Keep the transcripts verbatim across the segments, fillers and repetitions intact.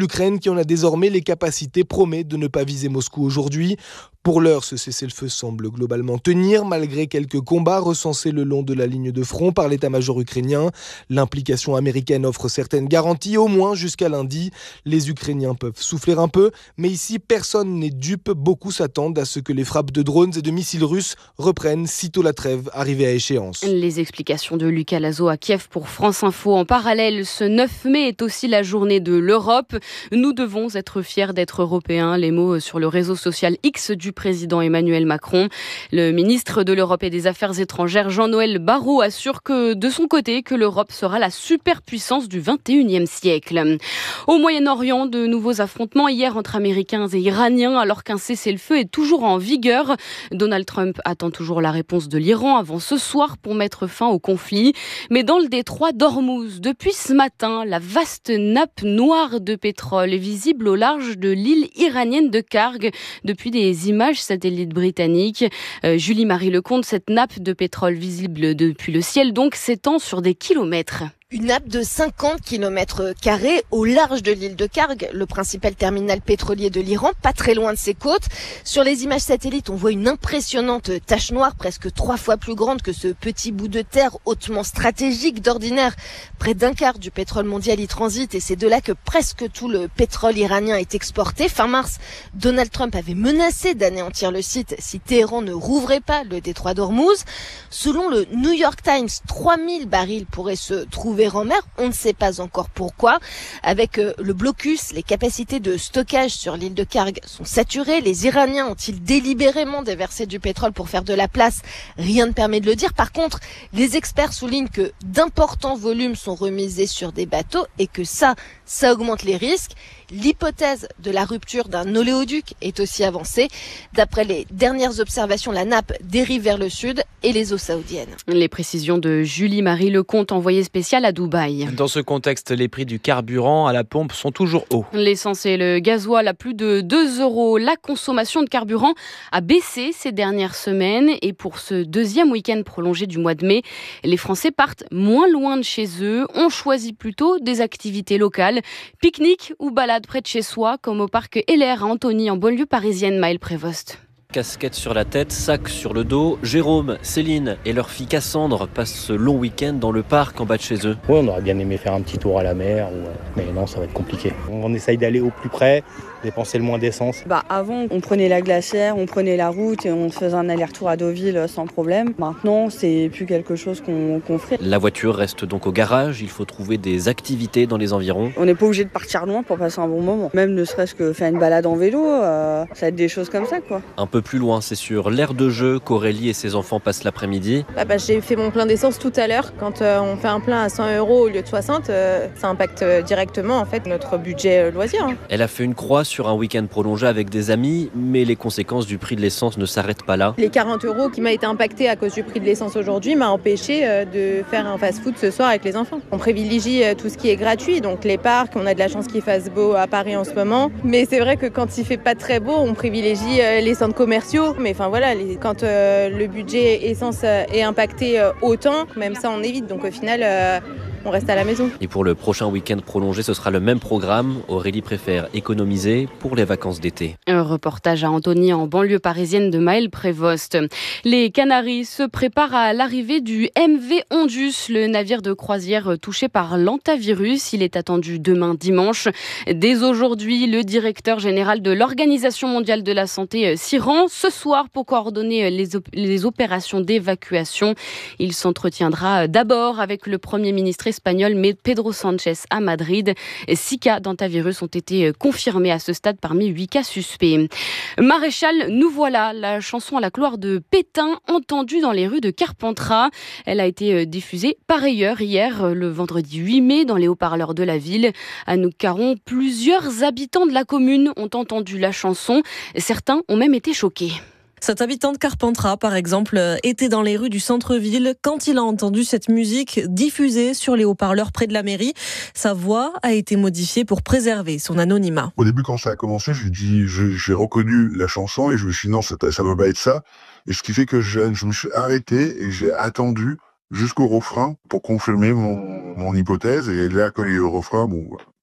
l'Ukraine, qui en a désormais les capacités, promet de ne pas viser Moscou aujourd'hui. Pour l'heure, ce cessez-le-feu semble globalement tenir, malgré quelques combats recensés le long de la ligne de front par l'état-major ukrainien. L'implication américaine offre certaines garanties, au moins jusqu'à lundi. Les Ukrainiens peuvent souffler un peu, mais ici, personne n'est dupe. Beaucoup s'attendent à ce que les frappes de drones et de missiles russes reprennent sitôt la trêve arrivée à échéance. Les explications de Lucas Lazo à Kiev pour France Info. En parallèle, ce neuf mai est aussi la journée de l'Europe. Nous devons être fiers d'être européens. Les mots sur le réseau social X du président Emmanuel Macron. Le ministre de l'Europe et des Affaires étrangères, Jean-Noël Barrot, assure que de son côté, que l'Europe sera la superpuissance du vingt et unième siècle. Au Moyen-Orient, de nouveaux affrontements hier entre Américains et Iraniens, alors qu'un cessez-le-feu est toujours en vigueur. Donald Trump attend toujours la réponse de l'Iran avant ce soir pour mettre fin au conflit. Mais dans le détroit d'Ormuz, depuis ce matin, la vaste nappe noire de pétrole est visible au large de l'île iranienne de Karg depuis des images satellites britanniques. Euh, Julie-Marie Lecomte, cette nappe de pétrole visible depuis le ciel donc s'étend sur des kilomètres. Une nappe de cinquante kilomètres carrés au large de l'île de Karg, le principal terminal pétrolier de l'Iran, pas très loin de ses côtes. Sur les images satellites, on voit une impressionnante tache noire, presque trois fois plus grande que ce petit bout de terre hautement stratégique. D'ordinaire, près d'un quart du pétrole mondial y transite et c'est de là que presque tout le pétrole iranien est exporté. Fin mars, Donald Trump avait menacé d'anéantir le site si Téhéran ne rouvrait pas le détroit d'Ormuz. Selon le New York Times, trois mille barils pourraient se trouver en mer, on ne sait pas encore pourquoi. Avec le blocus, les capacités de stockage sur l'île de Karg sont saturées. Les Iraniens ont-ils délibérément déversé du pétrole pour faire de la place? Rien ne permet de le dire. Par contre, les experts soulignent que d'importants volumes sont remisés sur des bateaux et que ça, ça augmente les risques. L'hypothèse de la rupture d'un oléoduc est aussi avancée. D'après les dernières observations, la nappe dérive vers le sud et les eaux saoudiennes. Les précisions de Julie-Marie Lecomte, envoyée spéciale à Dubaï. Dans ce contexte, les prix du carburant à la pompe sont toujours hauts. L'essence et le gasoil à plus de deux euros. La consommation de carburant a baissé ces dernières semaines. Et pour ce deuxième week-end prolongé du mois de mai, les Français partent moins loin de chez eux. On choisit plutôt des activités locales, pique-nique ou balade près de chez soi, comme au parc Heller à Antony, en banlieue parisienne. Maël Prévost. Casquette sur la tête, sac sur le dos, Jérôme, Céline et leur fille Cassandre passent ce long week-end dans le parc en bas de chez eux. Oui, on aurait bien aimé faire un petit tour à la mer, mais non, ça va être compliqué. On essaye d'aller au plus près, dépenser le moins d'essence. Bah avant, on prenait la glacière, on prenait la route et on faisait un aller-retour à Deauville sans problème. Maintenant, c'est plus quelque chose qu'on, qu'on ferait. La voiture reste donc au garage, il faut trouver des activités dans les environs. On n'est pas obligé de partir loin pour passer un bon moment. Même ne serait-ce que faire une balade en vélo, euh, ça va être des choses comme ça, quoi. Un peu plus loin, c'est sur l'aire de jeu qu'Aurélie et ses enfants passent l'après-midi. Bah bah, j'ai fait mon plein d'essence tout à l'heure. Quand euh, on fait un plein à cent euros au lieu de soixante, euh, ça impacte directement en fait notre budget euh, loisir. Hein. Elle a fait une croix sur un week-end prolongé avec des amis, mais les conséquences du prix de l'essence ne s'arrêtent pas là. Les quarante euros qui m'a été impacté à cause du prix de l'essence aujourd'hui m'a empêché euh, de faire un fast-food ce soir avec les enfants. On privilégie euh, tout ce qui est gratuit, donc les parcs, on a de la chance qu'il fasse beau à Paris en ce moment. Mais c'est vrai que quand il fait pas très beau, on privilégie euh, les centres commerciaux. Mais enfin voilà, les, quand euh, le budget essence euh, est impacté euh, autant, même ça on évite. Donc au final, euh, on reste à la maison. Et pour le prochain week-end prolongé, ce sera le même programme. Aurélie préfère économiser pour les vacances d'été. Un reportage à Antony en banlieue parisienne de Maël Prévost. Les Canaries se préparent à l'arrivée du M V Ondus, le navire de croisière touché par l'hantavirus. Il est attendu demain dimanche. Dès aujourd'hui, le directeur général de l'Organisation mondiale de la santé s'y rend ce soir pour coordonner les, op- les opérations d'évacuation. Il s'entretiendra d'abord avec le Premier ministre espagnol Pedro Sanchez à Madrid. Six cas d'hantavirus ont été confirmés à ce stade parmi huit cas suspects. Maréchal, nous voilà, la chanson à la gloire de Pétain entendue dans les rues de Carpentras. Elle a été diffusée par ailleurs hier, le vendredi huit mai, dans les haut-parleurs de la ville. À Noucaron, plusieurs habitants de la commune ont entendu la chanson. Certains ont même été choqués. Cet habitant de Carpentras, par exemple, était dans les rues du centre-ville quand il a entendu cette musique diffusée sur les haut-parleurs près de la mairie. Sa voix a été modifiée pour préserver son anonymat. Au début, quand ça a commencé, j'ai dit, je- j'ai reconnu la chanson et je me suis dit non, ça ne va pas être ça. Et ce qui fait que je, je me suis arrêté et j'ai attendu jusqu'au refrain pour confirmer mon, mon hypothèse. Et là, quand il y a eu le refrain, bon,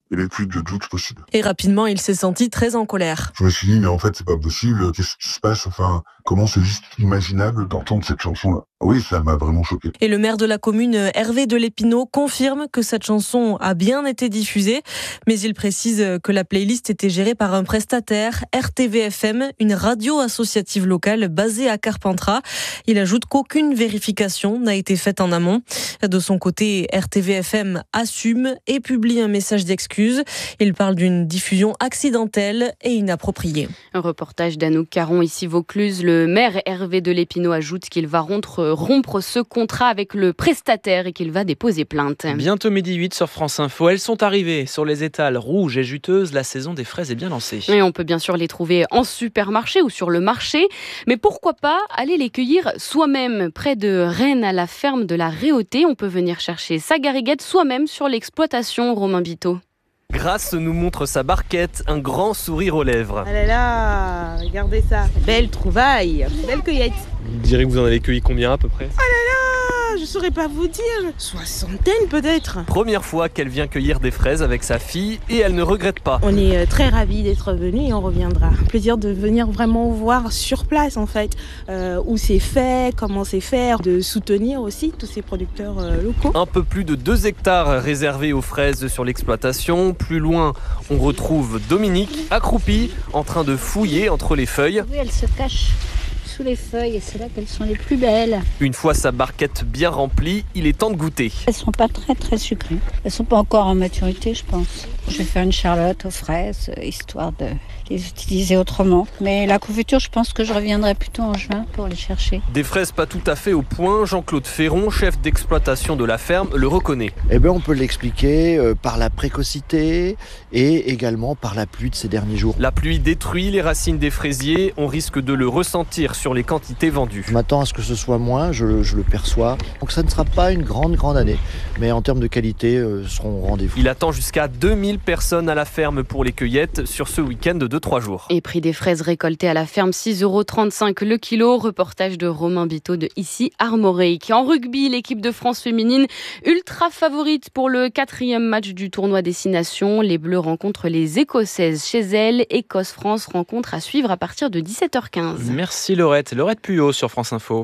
il n'y avait plus de doute possible. Et rapidement, il s'est senti très en colère. Je me suis dit, mais en fait, c'est pas possible. Qu'est-ce qui se passe? Enfin, comment c'est juste imaginable d'entendre cette chanson-là? Oui, ça m'a vraiment choqué. Et le maire de la commune, Hervé de l'Épinau, confirme que cette chanson a bien été diffusée. Mais il précise que la playlist était gérée par un prestataire, R T V F M, une radio associative locale basée à Carpentras. Il ajoute qu'aucune vérification n'a été faite en amont. De son côté, R T V F M assume et publie un message d'excuse. Il parle d'une diffusion accidentelle et inappropriée. Un reportage d'Anouk Caron, ici Vaucluse. Le maire Hervé de l'Épinau ajoute qu'il va rompre, rompre ce contrat avec le prestataire et qu'il va déposer plainte. Bientôt midi huit sur France Info. Elles sont arrivées sur les étals rouges et juteuses. La saison des fraises est bien lancée. Et on peut bien sûr les trouver en supermarché ou sur le marché. Mais pourquoi pas aller les cueillir soi-même? Près de Rennes, à la ferme de la Réauté, on peut venir chercher sa gariguette soi-même sur l'exploitation. Romain Biteau. Grace nous montre sa barquette, un grand sourire aux lèvres. Ah là là, regardez ça. Belle trouvaille, belle cueillette. Vous direz que vous en avez cueilli combien à peu près? Oh là là, je saurais pas vous dire. Soixantaine peut-être. Première fois qu'elle vient cueillir des fraises avec sa fille et elle ne regrette pas. On est très ravis d'être venus et on reviendra. Plaisir de venir vraiment voir sur place en fait, euh, où c'est fait, comment c'est fait, de soutenir aussi tous ces producteurs euh, locaux. Un peu plus de deux hectares réservés aux fraises sur l'exploitation. Plus loin, on retrouve Dominique, accroupie, en train de fouiller entre les feuilles. Oui, elle se cache sous les feuilles et c'est là qu'elles sont les plus belles. Une fois sa barquette bien remplie, il est temps de goûter. Elles sont pas très très sucrées. Elles sont pas encore en maturité, je pense. Je vais faire une charlotte aux fraises, histoire de les utiliser autrement. Mais la confiture, je pense que je reviendrai plutôt en juin pour les chercher. Des fraises pas tout à fait au point, Jean-Claude Ferron, chef d'exploitation de la ferme, le reconnaît. Eh bien, on peut l'expliquer euh, par la précocité et également par la pluie de ces derniers jours. La pluie détruit les racines des fraisiers, on risque de le ressentir sur les quantités vendues. Je m'attends à ce que ce soit moins, je, je le perçois. Donc ça ne sera pas une grande, grande année. Mais en termes de qualité, euh, seront au rendez-vous. Il attend jusqu'à deux mille personnes à la ferme pour les cueillettes sur ce week-end de deux trois jours. Et prix des fraises récoltées à la ferme, six euros trente-cinq le kilo. Reportage de Romain Biteau de ici Armorique. En rugby, l'équipe de France féminine ultra favorite pour le quatrième match du tournoi Destination. Les Bleus rencontrent les Écossaises chez elles. Écosse-France rencontre à suivre à partir de dix-sept heures quinze. Merci Laurette. Laurette Puyot sur France Info.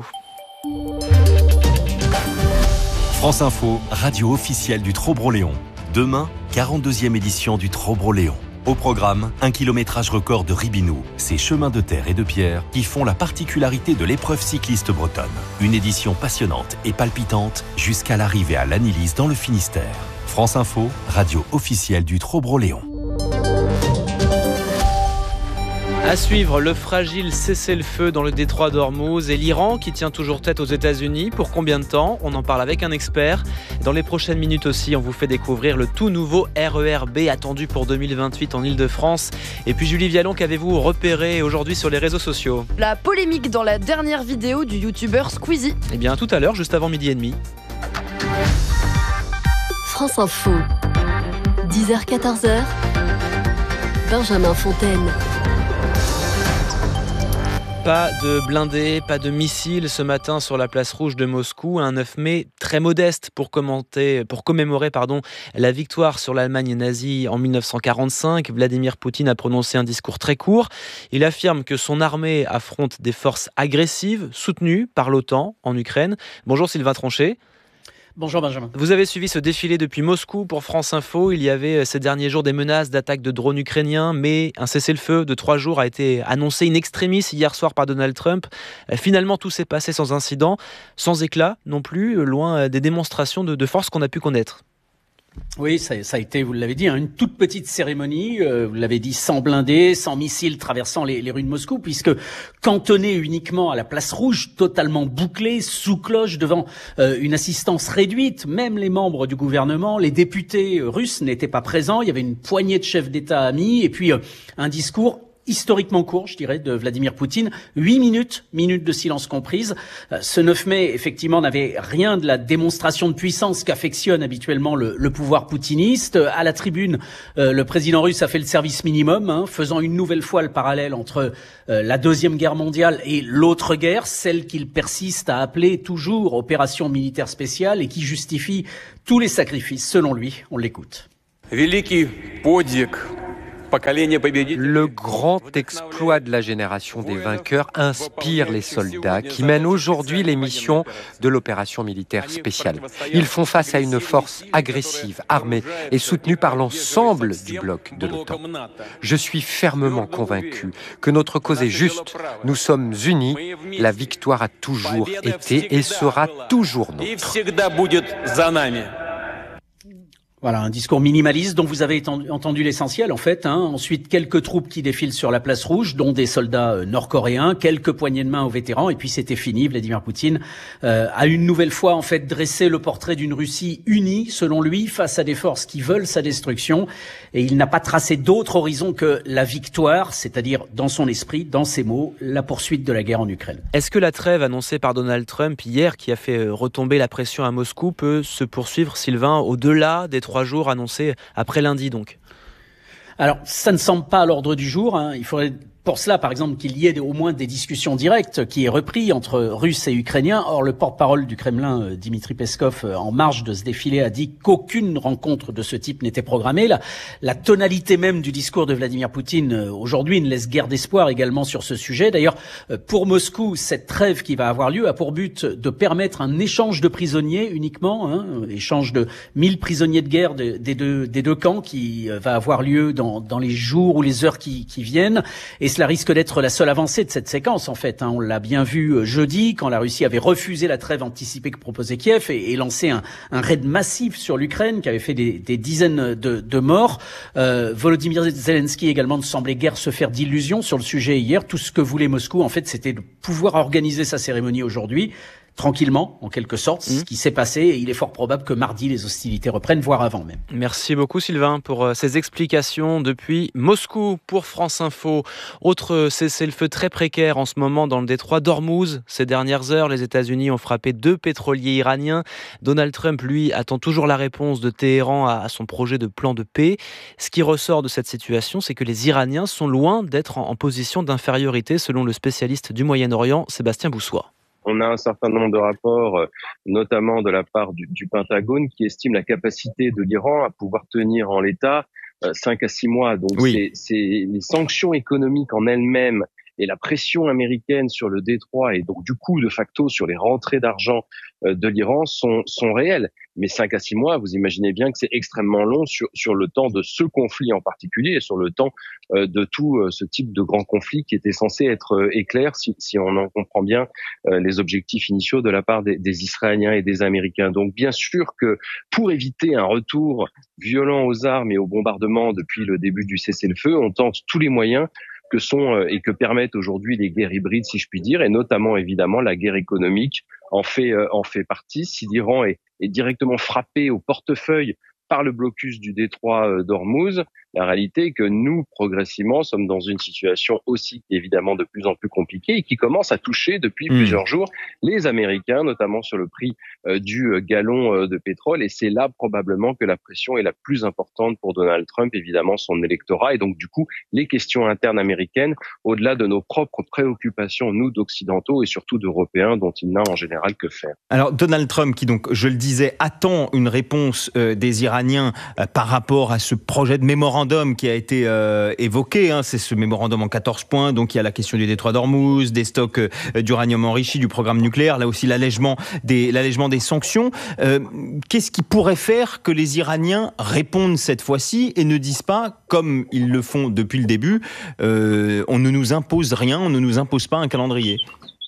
France Info, radio officielle du Trobro-Léon. Demain, quarante-deuxième édition du Trobro-Léon. Au programme, un kilométrage record de Ribinou, ces chemins de terre et de pierre qui font la particularité de l'épreuve cycliste bretonne. Une édition passionnante et palpitante jusqu'à l'arrivée à Lannilis dans le Finistère. France Info, radio officielle du Trobro-Léon. À suivre, le fragile cessez-le-feu dans le détroit d'Ormuz et l'Iran qui tient toujours tête aux États-Unis. Pour combien de temps? On en parle avec un expert. Dans les prochaines minutes aussi, on vous fait découvrir le tout nouveau R E R B attendu pour deux mille vingt-huit en Ile-de-France. Et puis Julie Vialon, qu'avez-vous repéré aujourd'hui sur les réseaux sociaux? La polémique dans la dernière vidéo du youtubeur Squeezie. Eh bien, tout à l'heure, juste avant midi et demi. France Info, dix heures quatorze heures, Benjamin Fontaine. Pas de blindés, pas de missiles ce matin sur la place rouge de Moscou. Un neuf mai très modeste pour, commenter, pour commémorer pardon, la victoire sur l'Allemagne nazie en mille neuf cent quarante-cinq. Vladimir Poutine a prononcé un discours très court. Il affirme que son armée affronte des forces agressives soutenues par l'OTAN en Ukraine. Bonjour Sylvain Tronchet. Bonjour Benjamin. Vous avez suivi ce défilé depuis Moscou pour France Info. Il y avait ces derniers jours des menaces d'attaque de drones ukrainiens, mais un cessez-le-feu de trois jours a été annoncé in extremis hier soir par Donald Trump. Finalement, tout s'est passé sans incident, sans éclat non plus, loin des démonstrations de, de force qu'on a pu connaître. Oui, ça, ça a été, vous l'avez dit, hein, une toute petite cérémonie, euh, vous l'avez dit, sans blindés, sans missiles traversant les, les rues de Moscou, puisque cantonné uniquement à la place rouge, totalement bouclé, sous cloche, devant euh, une assistance réduite, même les membres du gouvernement, les députés euh, russes n'étaient pas présents, il y avait une poignée de chefs d'État amis, et puis euh, un discours historiquement court, je dirais, de Vladimir Poutine. Huit minutes, minutes de silence comprises. Ce neuf mai, effectivement, n'avait rien de la démonstration de puissance qu'affectionne habituellement le, le pouvoir poutiniste. À la tribune, euh, le président russe a fait le service minimum, hein, faisant une nouvelle fois le parallèle entre euh, la Deuxième Guerre mondiale et l'autre guerre, celle qu'il persiste à appeler toujours opération militaire spéciale et qui justifie tous les sacrifices, selon lui. On l'écoute. Le grand exploit de la génération des vainqueurs inspire les soldats qui mènent aujourd'hui les missions de l'opération militaire spéciale. Ils font face à une force agressive, armée et soutenue par l'ensemble du bloc de l'OTAN. Je suis fermement convaincu que notre cause est juste. Nous sommes unis. La victoire a toujours été et sera toujours nôtre. Voilà, un discours minimaliste dont vous avez entendu l'essentiel en fait. Hein. Ensuite, quelques troupes qui défilent sur la place rouge, dont des soldats euh, nord-coréens, quelques poignées de main aux vétérans, et puis c'était fini. Vladimir Poutine euh, a une nouvelle fois en fait dressé le portrait d'une Russie unie, selon lui, face à des forces qui veulent sa destruction. Et il n'a pas tracé d'autre horizon que la victoire, c'est-à-dire dans son esprit, dans ses mots, la poursuite de la guerre en Ukraine. Est-ce que la trêve annoncée par Donald Trump hier, qui a fait retomber la pression à Moscou, peut se poursuivre, Sylvain, au-delà des trois jours annoncés après lundi donc? Alors, ça ne semble pas à l'ordre du jour. Hein. Il faudrait pour cela, par exemple, qu'il y ait au moins des discussions directes qui est repris entre Russes et Ukrainiens. Or, le porte-parole du Kremlin, Dmitri Peskov, en marge de ce défilé, a dit qu'aucune rencontre de ce type n'était programmée. La, la tonalité même du discours de Vladimir Poutine aujourd'hui ne laisse guère d'espoir également sur ce sujet. D'ailleurs, pour Moscou, cette trêve qui va avoir lieu a pour but de permettre un échange de prisonniers uniquement, hein, échange de mille prisonniers de guerre de, des, deux, des deux camps qui va avoir lieu dans, dans les jours ou les heures qui, qui viennent. Et cela risque d'être la seule avancée de cette séquence, en fait. Hein. On l'a bien vu jeudi, quand la Russie avait refusé la trêve anticipée que proposait Kiev et, et lancé un, un raid massif sur l'Ukraine qui avait fait des, des dizaines de, de morts. Euh, Volodymyr Zelensky également ne semblait guère se faire d'illusions sur le sujet hier. Tout ce que voulait Moscou, en fait, c'était de pouvoir organiser sa cérémonie aujourd'hui, tranquillement, en quelque sorte, mmh. ce qui s'est passé. Et il est fort probable que mardi, les hostilités reprennent, voire avant même. Merci beaucoup Sylvain pour ces explications depuis Moscou pour France Info. Autre cessez-le-feu très précaire en ce moment dans le détroit d'Ormuz. Ces dernières heures, les États-Unis ont frappé deux pétroliers iraniens. Donald Trump, lui, attend toujours la réponse de Téhéran à son projet de plan de paix. Ce qui ressort de cette situation, c'est que les Iraniens sont loin d'être en position d'infériorité, selon le spécialiste du Moyen-Orient, Sébastien Boussois. On a un certain nombre de rapports, notamment de la part du, du Pentagone, qui estiment la capacité de l'Iran à pouvoir tenir en l'état cinq à six mois. Donc oui. c'est, c'est les sanctions économiques en elles-mêmes et la pression américaine sur le détroit et donc du coup de facto sur les rentrées d'argent de l'Iran sont, sont réelles. Mais cinq à six mois, vous imaginez bien que c'est extrêmement long sur, sur le temps de ce conflit en particulier et sur le temps euh, de tout euh, ce type de grand conflit qui était censé être euh, éclair, si, si on en comprend bien euh, les objectifs initiaux de la part des, des Israéliens et des Américains. Donc bien sûr que pour éviter un retour violent aux armes et aux bombardements depuis le début du cessez-le-feu, on tente tous les moyens que sont euh, et que permettent aujourd'hui les guerres hybrides, si je puis dire, et notamment évidemment la guerre économique en fait euh, en fait partie. Si l'Iran est, est directement frappé au portefeuille par le blocus du détroit d'Ormuz, la réalité est que nous, progressivement, sommes dans une situation aussi évidemment de plus en plus compliquée et qui commence à toucher depuis mmh. plusieurs jours les Américains, notamment sur le prix euh, du gallon euh, de pétrole. Et c'est là probablement que la pression est la plus importante pour Donald Trump, évidemment son électorat. Et donc du coup, les questions internes américaines, au-delà de nos propres préoccupations, nous d'occidentaux et surtout d'Européens, dont il n'a en général que faire. Alors Donald Trump, qui donc, je le disais, attend une réponse euh, des Iraniens euh, par rapport à ce projet de mémorandum qui a été euh, évoqué, hein, c'est ce mémorandum en quatorze points, donc il y a la question du détroit d'Ormuz, des stocks euh, d'uranium enrichi, du programme nucléaire, là aussi l'allègement des, l'allègement des sanctions. Euh, qu'est-ce qui pourrait faire que les Iraniens répondent cette fois-ci et ne disent pas, comme ils le font depuis le début, euh, on ne nous impose rien, on ne nous impose pas un calendrier?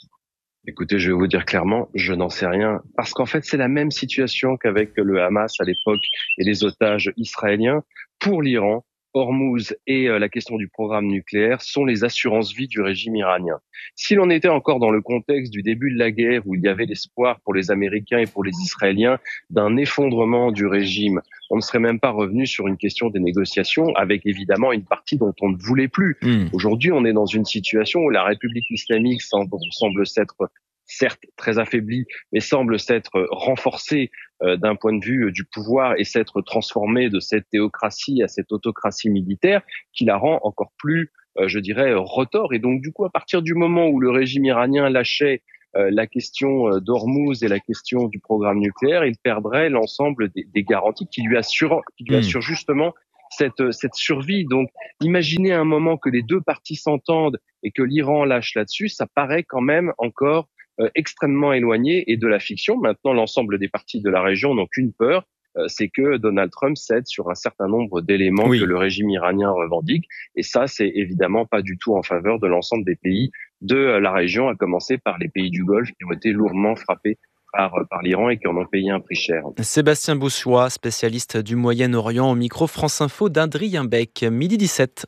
Écoutez, je vais vous dire clairement, je n'en sais rien. Parce qu'en fait, c'est la même situation qu'avec le Hamas à l'époque et les otages israéliens. Pour l'Iran, Ormuz et la question du programme nucléaire sont les assurances-vie du régime iranien. Si l'on était encore dans le contexte du début de la guerre où il y avait l'espoir pour les Américains et pour les Israéliens d'un effondrement du régime, on ne serait même pas revenu sur une question des négociations avec évidemment une partie dont on ne voulait plus. Mmh. Aujourd'hui, on est dans une situation où la République islamique semble, semble s'être certes très affaiblie, mais semble s'être renforcée euh, d'un point de vue euh, du pouvoir et s'être transformée de cette théocratie à cette autocratie militaire qui la rend encore plus, euh, je dirais, retors. Et donc, du coup, à partir du moment où le régime iranien lâchait euh, la question d'Ormuz et la question du programme nucléaire, il perdrait l'ensemble des, des garanties qui lui assurent, qui lui assurent justement cette, cette survie. Donc, imaginez un moment que les deux parties s'entendent et que l'Iran lâche là-dessus, ça paraît quand même encore euh, extrêmement éloigné et de la fiction. Maintenant, l'ensemble des parties de la région n'ont qu'une peur, euh, c'est que Donald Trump cède sur un certain nombre d'éléments oui. que le régime iranien revendique. Et ça, c'est évidemment pas du tout en faveur de l'ensemble des pays de la région, à commencer par les pays du Golfe qui ont été lourdement frappés Par, par l'Iran et qui en ont payé un prix cher. Sébastien Boussois, spécialiste du Moyen-Orient, au micro France Info d'Adrien Beck, midi dix-sept.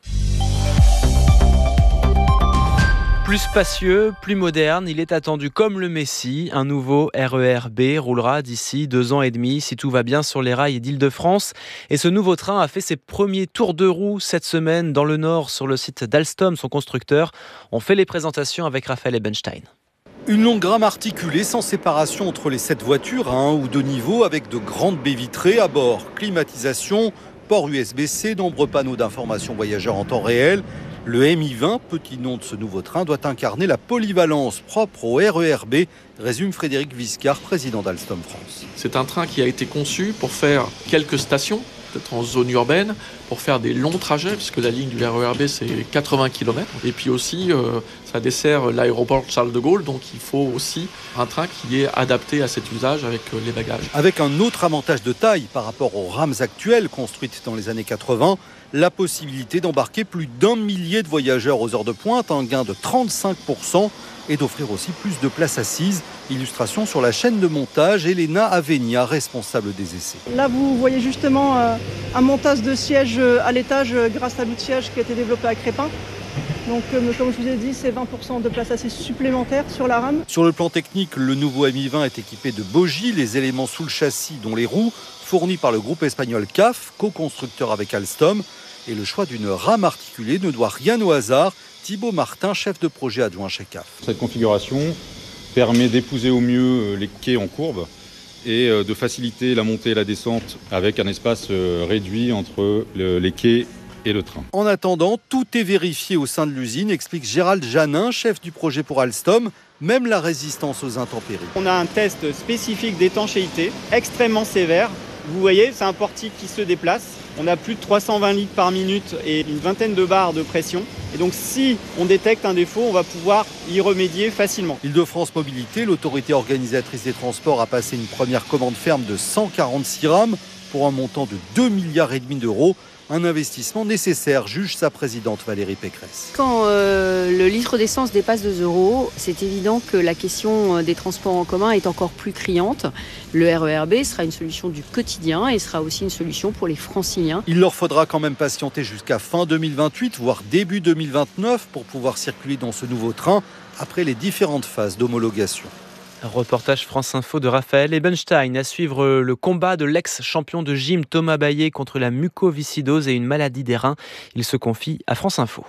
Plus spacieux, plus moderne, il est attendu comme le Messie. Un nouveau R E R B roulera d'ici deux ans et demi, si tout va bien, sur les rails d'Île-de-France. Et ce nouveau train a fait ses premiers tours de roue cette semaine dans le Nord, sur le site d'Alstom, son constructeur. On fait les présentations avec Raphaël Ebenstein. Une longue rame articulée sans séparation entre les sept voitures à un ou deux niveaux avec de grandes baies vitrées à bord. Climatisation, port U S B C, nombreux panneaux d'information voyageurs en temps réel. Le M I vingt, petit nom de ce nouveau train, doit incarner la polyvalence propre au R E R B, résume Frédéric Viscard, président d'Alstom France. C'est un train qui a été conçu pour faire quelques stations, peut-être en zone urbaine, pour faire des longs trajets, puisque la ligne du R E R B, c'est quatre-vingts kilomètres. Et puis aussi, euh, ça dessert l'aéroport Charles de Gaulle, donc il faut aussi un train qui est adapté à cet usage avec euh, les bagages. Avec un autre avantage de taille par rapport aux rames actuelles construites dans les années quatre-vingts, la possibilité d'embarquer plus d'un millier de voyageurs aux heures de pointe, un gain de trente-cinq pour cent, et d'offrir aussi plus de places assises. Illustration sur la chaîne de montage, Elena Avenia, responsable des essais. Là, vous voyez justement euh, un montage de sièges à l'étage euh, grâce à l'outillage qui a été développé à Crépin. Donc, euh, comme je vous ai dit, c'est vingt pour cent de places assises supplémentaires sur la rame. Sur le plan technique, le nouveau M I vingt est équipé de bogies, les éléments sous le châssis, dont les roues, fournis par le groupe espagnol C A F, co-constructeur avec Alstom. Et le choix d'une rame articulée ne doit rien au hasard. Thibaut Martin, chef de projet adjoint chez C A F. Cette configuration permet d'épouser au mieux les quais en courbe et de faciliter la montée et la descente avec un espace réduit entre les quais et le train. En attendant, tout est vérifié au sein de l'usine, explique Gérald Janin, chef du projet pour Alstom, même la résistance aux intempéries. On a un test spécifique d'étanchéité extrêmement sévère. Vous voyez, c'est un portique qui se déplace. On a plus de trois cent vingt litres par minute et une vingtaine de bars de pression. Et donc si on détecte un défaut, on va pouvoir y remédier facilement. Île-de-France Mobilité, l'autorité organisatrice des transports, a passé une première commande ferme de cent quarante-six rames pour un montant de deux virgule cinq milliards d'euros. Un investissement nécessaire, juge sa présidente Valérie Pécresse. Quand euh, le litre d'essence dépasse deux euros, c'est évident que la question des transports en commun est encore plus criante. Le R E R B sera une solution du quotidien et sera aussi une solution pour les franciliens. Il leur faudra quand même patienter jusqu'à fin deux mille vingt-huit, voire début deux mille vingt-neuf, pour pouvoir circuler dans ce nouveau train après les différentes phases d'homologation. Reportage France Info de Raphaël Ebenstein. À suivre le combat de l'ex-champion de gym Thomas Baillet contre la mucoviscidose et une maladie des reins. Il se confie à France Info.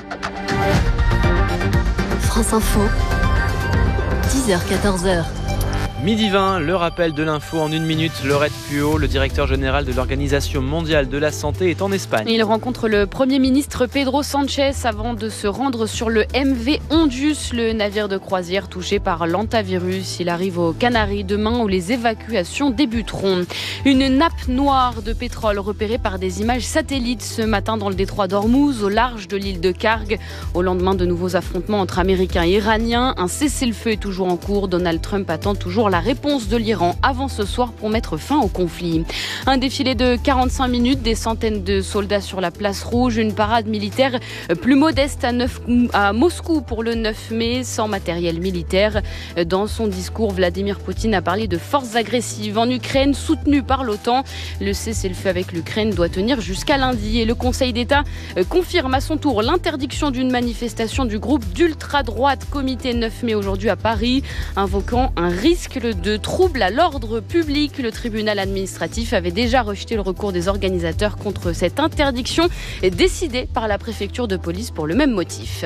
France Info, dix heures quatorze heures. midi vingt, le rappel de l'info en une minute. Laurette Puot, le directeur général de l'Organisation mondiale de la santé, est en Espagne. Il rencontre le Premier ministre Pedro Sánchez avant de se rendre sur le M V Ondus, le navire de croisière touché par l'hantavirus. Il arrive aux Canaries demain où les évacuations débuteront. Une nappe noire de pétrole repérée par des images satellites ce matin dans le détroit d'Ormuz, au large de l'île de Karg. Au lendemain de nouveaux affrontements entre Américains et Iraniens, un cessez-le-feu est toujours en cours. Donald Trump attend toujours la réponse de l'Iran avant ce soir pour mettre fin au conflit. Un défilé de quarante-cinq minutes, des centaines de soldats sur la place rouge, une parade militaire plus modeste à, neuf, à Moscou pour le neuf mai, sans matériel militaire. Dans son discours, Vladimir Poutine a parlé de forces agressives en Ukraine soutenues par l'OTAN. Le cessez-le-feu avec l'Ukraine doit tenir jusqu'à lundi et le Conseil d'État confirme à son tour l'interdiction d'une manifestation du groupe d'ultra-droite Comité neuf mai aujourd'hui à Paris, invoquant un risque de troubles à l'ordre public. Le tribunal administratif avait déjà rejeté le recours des organisateurs contre cette interdiction décidée par la préfecture de police pour le même motif.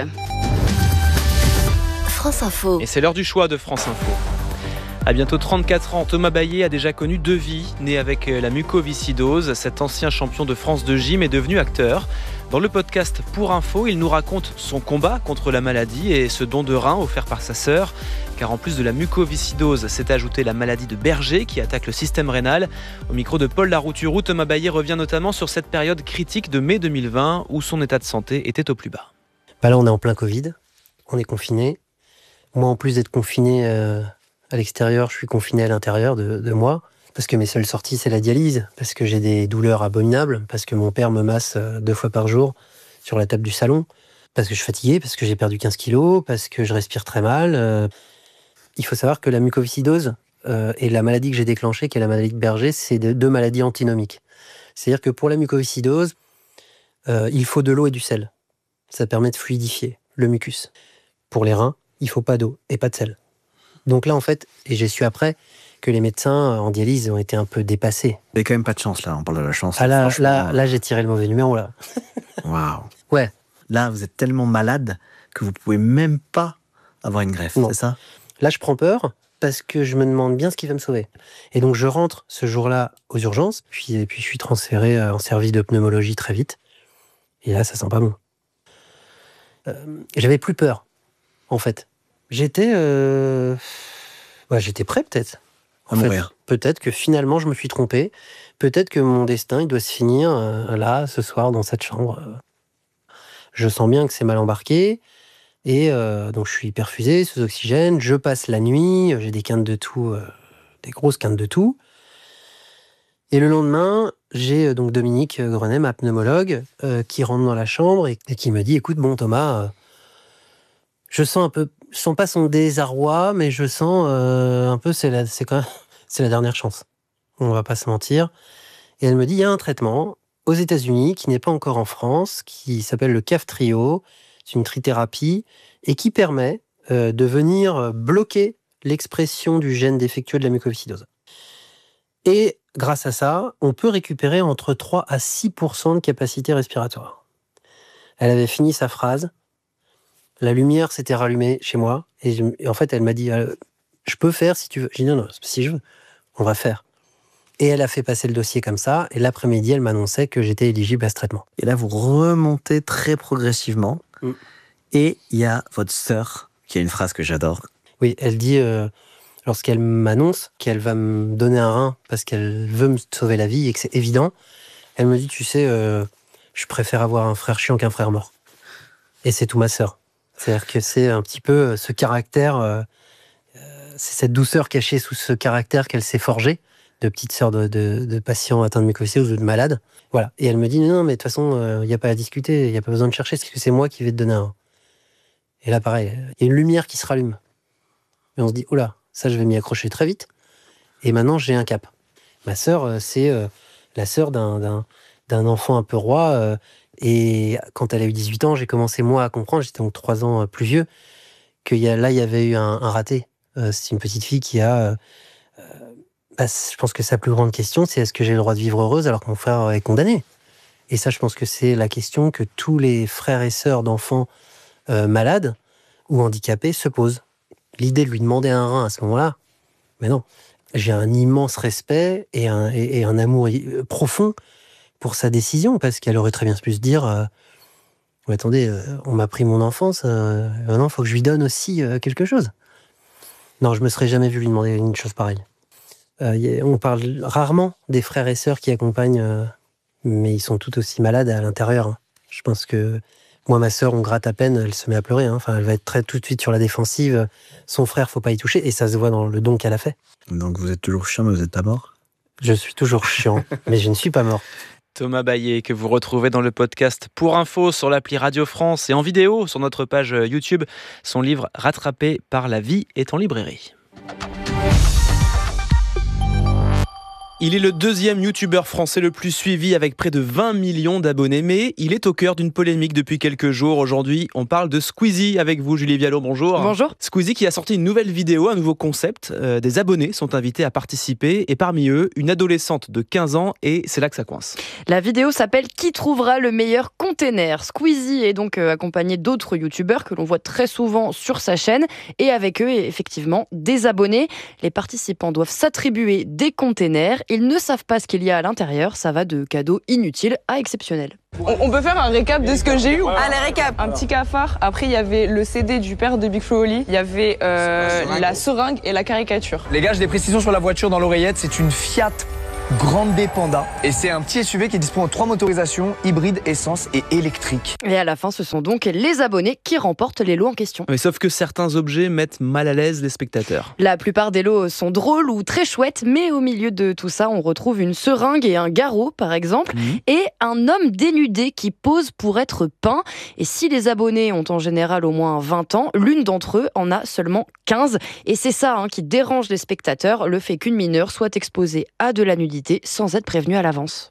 France Info. Et c'est l'heure du choix de France Info. À bientôt trente-quatre ans, Thomas Baillet a déjà connu deux vies. Né avec la mucoviscidose, cet ancien champion de France de gym est devenu acteur. Dans le podcast Pour Info, il nous raconte son combat contre la maladie et ce don de rein offert par sa sœur. Car en plus de la mucoviscidose, s'est ajoutée la maladie de Berger qui attaque le système rénal. Au micro de Paul Larouturou, Thomas Baillet revient notamment sur cette période critique de mai deux mille vingt où son état de santé était au plus bas. Bah là, on est en plein Covid, on est confiné. Moi, en plus d'être confiné euh, à l'extérieur, je suis confiné à l'intérieur de, de moi. Parce que mes seules sorties, c'est la dialyse. Parce que j'ai des douleurs abominables. Parce que mon père me masse deux fois par jour sur la table du salon. Parce que je suis fatigué, parce que j'ai perdu quinze kilos, parce que je respire très mal. Euh, il faut savoir que la mucoviscidose euh, et la maladie que j'ai déclenchée, qui est la maladie de Berger, c'est de, deux maladies antinomiques. C'est-à-dire que pour la mucoviscidose, euh, il faut de l'eau et du sel. Ça permet de fluidifier le mucus. Pour les reins, il faut pas d'eau et pas de sel. Donc là, en fait, et j'ai su après que les médecins en dialyse ont été un peu dépassés. Vous n'avez quand même pas de chance, là. On parle de la chance. Ah là, là, là, j'ai tiré le mauvais numéro, là. Waouh. Ouais. Là, vous êtes tellement malade que vous pouvez même pas avoir une greffe, non. C'est ça? Là, je prends peur parce que je me demande bien ce qui va me sauver. Et donc, je rentre ce jour-là aux urgences, puis, et puis je suis transféré en service de pneumologie très vite. Et là, ça sent pas bon. Euh, j'avais plus peur, en fait. J'étais... Euh... Ouais, j'étais prêt, peut-être. À mourir. Peut-être que finalement, je me suis trompé. Peut-être que mon destin, il doit se finir euh, là, ce soir, dans cette chambre. Je sens bien que c'est mal embarqué. Et euh, donc, je suis perfusé, sous oxygène. Je passe la nuit. J'ai des quintes de toux, euh, des grosses quintes de toux. Et le lendemain, j'ai euh, donc Dominique Grenet, ma pneumologue, euh, qui rentre dans la chambre et, et qui me dit, écoute, bon, Thomas, euh, je sens un peu... Je sens pas son désarroi, mais je sens euh, un peu, c'est la, c'est quand même, c'est la dernière chance. On va pas se mentir. Et elle me dit, il y a un traitement aux États-Unis qui n'est pas encore en France, qui s'appelle le Kaftrio. C'est une trithérapie et qui permet euh, de venir bloquer l'expression du gène défectueux de la mucoviscidose. Et grâce à ça, on peut récupérer entre trois à six pour cent de capacité respiratoire. Elle avait fini sa phrase. La lumière s'était rallumée chez moi. Et, je, et en fait, elle m'a dit, euh, je peux faire si tu veux. J'ai dit, non, non, si je veux, on va faire. Et elle a fait passer le dossier comme ça. Et l'après-midi, elle m'annonçait que j'étais éligible à ce traitement. Et là, vous remontez très progressivement. Mm. Et il y a votre sœur, qui a une phrase que j'adore. Oui, elle dit, euh, lorsqu'elle m'annonce qu'elle va me donner un rein parce qu'elle veut me sauver la vie et que c'est évident, elle me dit, tu sais, euh, je préfère avoir un frère chiant qu'un frère mort. Et c'est tout ma sœur. C'est-à-dire que c'est un petit peu ce caractère, euh, c'est cette douceur cachée sous ce caractère qu'elle s'est forgée, de petite sœur de, de, de patients atteints de mucoviscidose ou de malades. Voilà. Et elle me dit, non, mais de toute façon, il euh, n'y a pas à discuter, il n'y a pas besoin de chercher, parce que c'est moi qui vais te donner un. Et là, pareil, il y a une lumière qui se rallume. Et on se dit, oh là, ça, je vais m'y accrocher très vite. Et maintenant, j'ai un cap. Ma sœur, c'est euh, la sœur d'un, d'un, d'un enfant un peu roi. Euh, et quand elle a eu dix-huit ans, j'ai commencé, moi, à comprendre, j'étais donc trois ans plus vieux, que y a, là, il y avait eu un, un raté. Euh, c'est une petite fille qui a... Euh, bah, je pense que sa plus grande question, c'est est-ce que j'ai le droit de vivre heureuse alors que mon frère est condamné? Et ça, je pense que c'est la question que tous les frères et sœurs d'enfants euh, malades ou handicapés se posent. L'idée de lui demander un rein à ce moment-là, mais non. J'ai un immense respect et un, et, et un amour profond pour sa décision, parce qu'elle aurait très bien pu se dire euh, oh, attendez, euh, on m'a pris mon enfance, euh, maintenant il faut que je lui donne aussi euh, quelque chose. Non, je me serais jamais vu lui demander une chose pareille. Euh, y a, on parle rarement des frères et sœurs qui accompagnent, euh, mais ils sont tout aussi malades à l'intérieur. Hein. Je pense que moi, ma sœur, on gratte à peine, elle se met à pleurer. Hein. Enfin, elle va être très tout de suite sur la défensive. Son frère, faut pas y toucher, et ça se voit dans le don qu'elle a fait. Donc vous êtes toujours chiant, mais vous n'êtes pas mort? Je suis toujours chiant, mais je ne suis pas mort. Thomas Baillet, que vous retrouvez dans le podcast Pour Info sur l'appli Radio France et en vidéo sur notre page YouTube. Son livre Rattrapé par la vie est en librairie. Il est le deuxième youtubeur français le plus suivi avec près de vingt millions d'abonnés, mais il est au cœur d'une polémique depuis quelques jours. Aujourd'hui, on parle de Squeezie avec vous, Julie Viallo, bonjour. Bonjour. Squeezie qui a sorti une nouvelle vidéo, un nouveau concept. Euh, des abonnés sont invités à participer et parmi eux, une adolescente de quinze ans et c'est là que ça coince. La vidéo s'appelle « Qui trouvera le meilleur container ?» Squeezie est donc euh, accompagné d'autres youtubeurs que l'on voit très souvent sur sa chaîne et avec eux, effectivement, des abonnés. Les participants doivent s'attribuer des containers Ils ne savent pas ce qu'il y a à l'intérieur. Ça va de cadeaux inutiles à exceptionnels. On peut faire un récap de ce que j'ai eu. Allez, récap. Un petit cafard. Après, il y avait le C D du père de Big Flo et Oli. Il y avait euh, la seringue et la caricature. Les gars, j'ai des précisions sur la voiture dans l'oreillette. C'est une Fiat Grande B Panda. Et c'est un petit S U V qui dispose de trois motorisations, hybride, essence et électrique. Et à la fin, ce sont donc les abonnés qui remportent les lots en question. Mais sauf que certains objets mettent mal à l'aise les spectateurs. La plupart des lots sont drôles ou très chouettes, mais au milieu de tout ça, on retrouve une seringue et un garrot, par exemple, mmh. et un homme dénudé qui pose pour être peint. Et si les abonnés ont en général au moins vingt ans, l'une d'entre eux en a seulement quinze. Et c'est ça hein, qui dérange les spectateurs, le fait qu'une mineure soit exposée à de la nudité sans être prévenue à l'avance.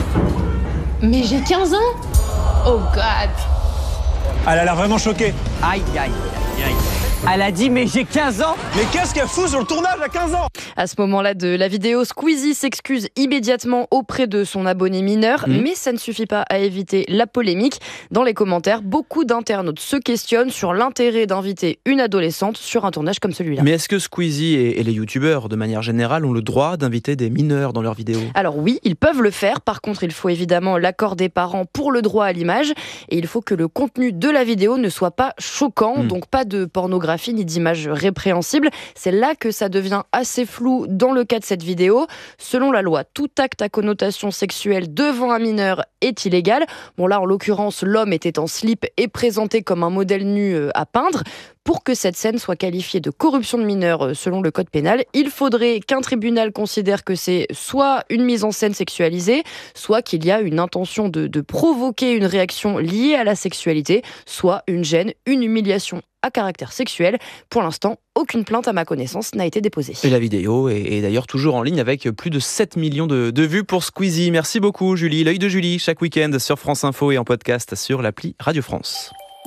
Mais j'ai quinze ans ? Oh God. Elle a l'air vraiment choquée. Aïe, aïe, aïe, aïe. Elle a dit mais j'ai quinze ans. Mais qu'est-ce qu'elle fout sur le tournage à quinze ans? À ce moment-là de la vidéo, Squeezie s'excuse immédiatement auprès de son abonné mineur, mmh. mais ça ne suffit pas à éviter la polémique. Dans les commentaires, beaucoup d'internautes se questionnent sur l'intérêt d'inviter une adolescente sur un tournage comme celui-là. Mais est-ce que Squeezie et, et les youtubeurs, de manière générale, ont le droit d'inviter des mineurs dans leurs vidéos ? Alors oui, ils peuvent le faire. Par contre, il faut évidemment l'accord des parents pour le droit à l'image. Et il faut que le contenu de la vidéo ne soit pas choquant, mmh. donc pas de pornographie ni d'images répréhensibles. C'est là que ça devient assez flou dans le cas de cette vidéo. Selon la loi, tout acte à connotation sexuelle devant un mineur est illégal. Bon là, en l'occurrence, l'homme était en slip et présenté comme un modèle nu à peindre. Pour que cette scène soit qualifiée de corruption de mineur selon le code pénal, il faudrait qu'un tribunal considère que c'est soit une mise en scène sexualisée, soit qu'il y a une intention de, de provoquer une réaction liée à la sexualité, soit une gêne, une humiliation à caractère sexuel. Pour l'instant, aucune plainte à ma connaissance n'a été déposée. Et la vidéo est, est d'ailleurs toujours en ligne avec plus de sept millions de, de vues pour Squeezie. Merci beaucoup Julie. L'œil de Julie, chaque week-end sur France Info et en podcast sur l'appli Radio France.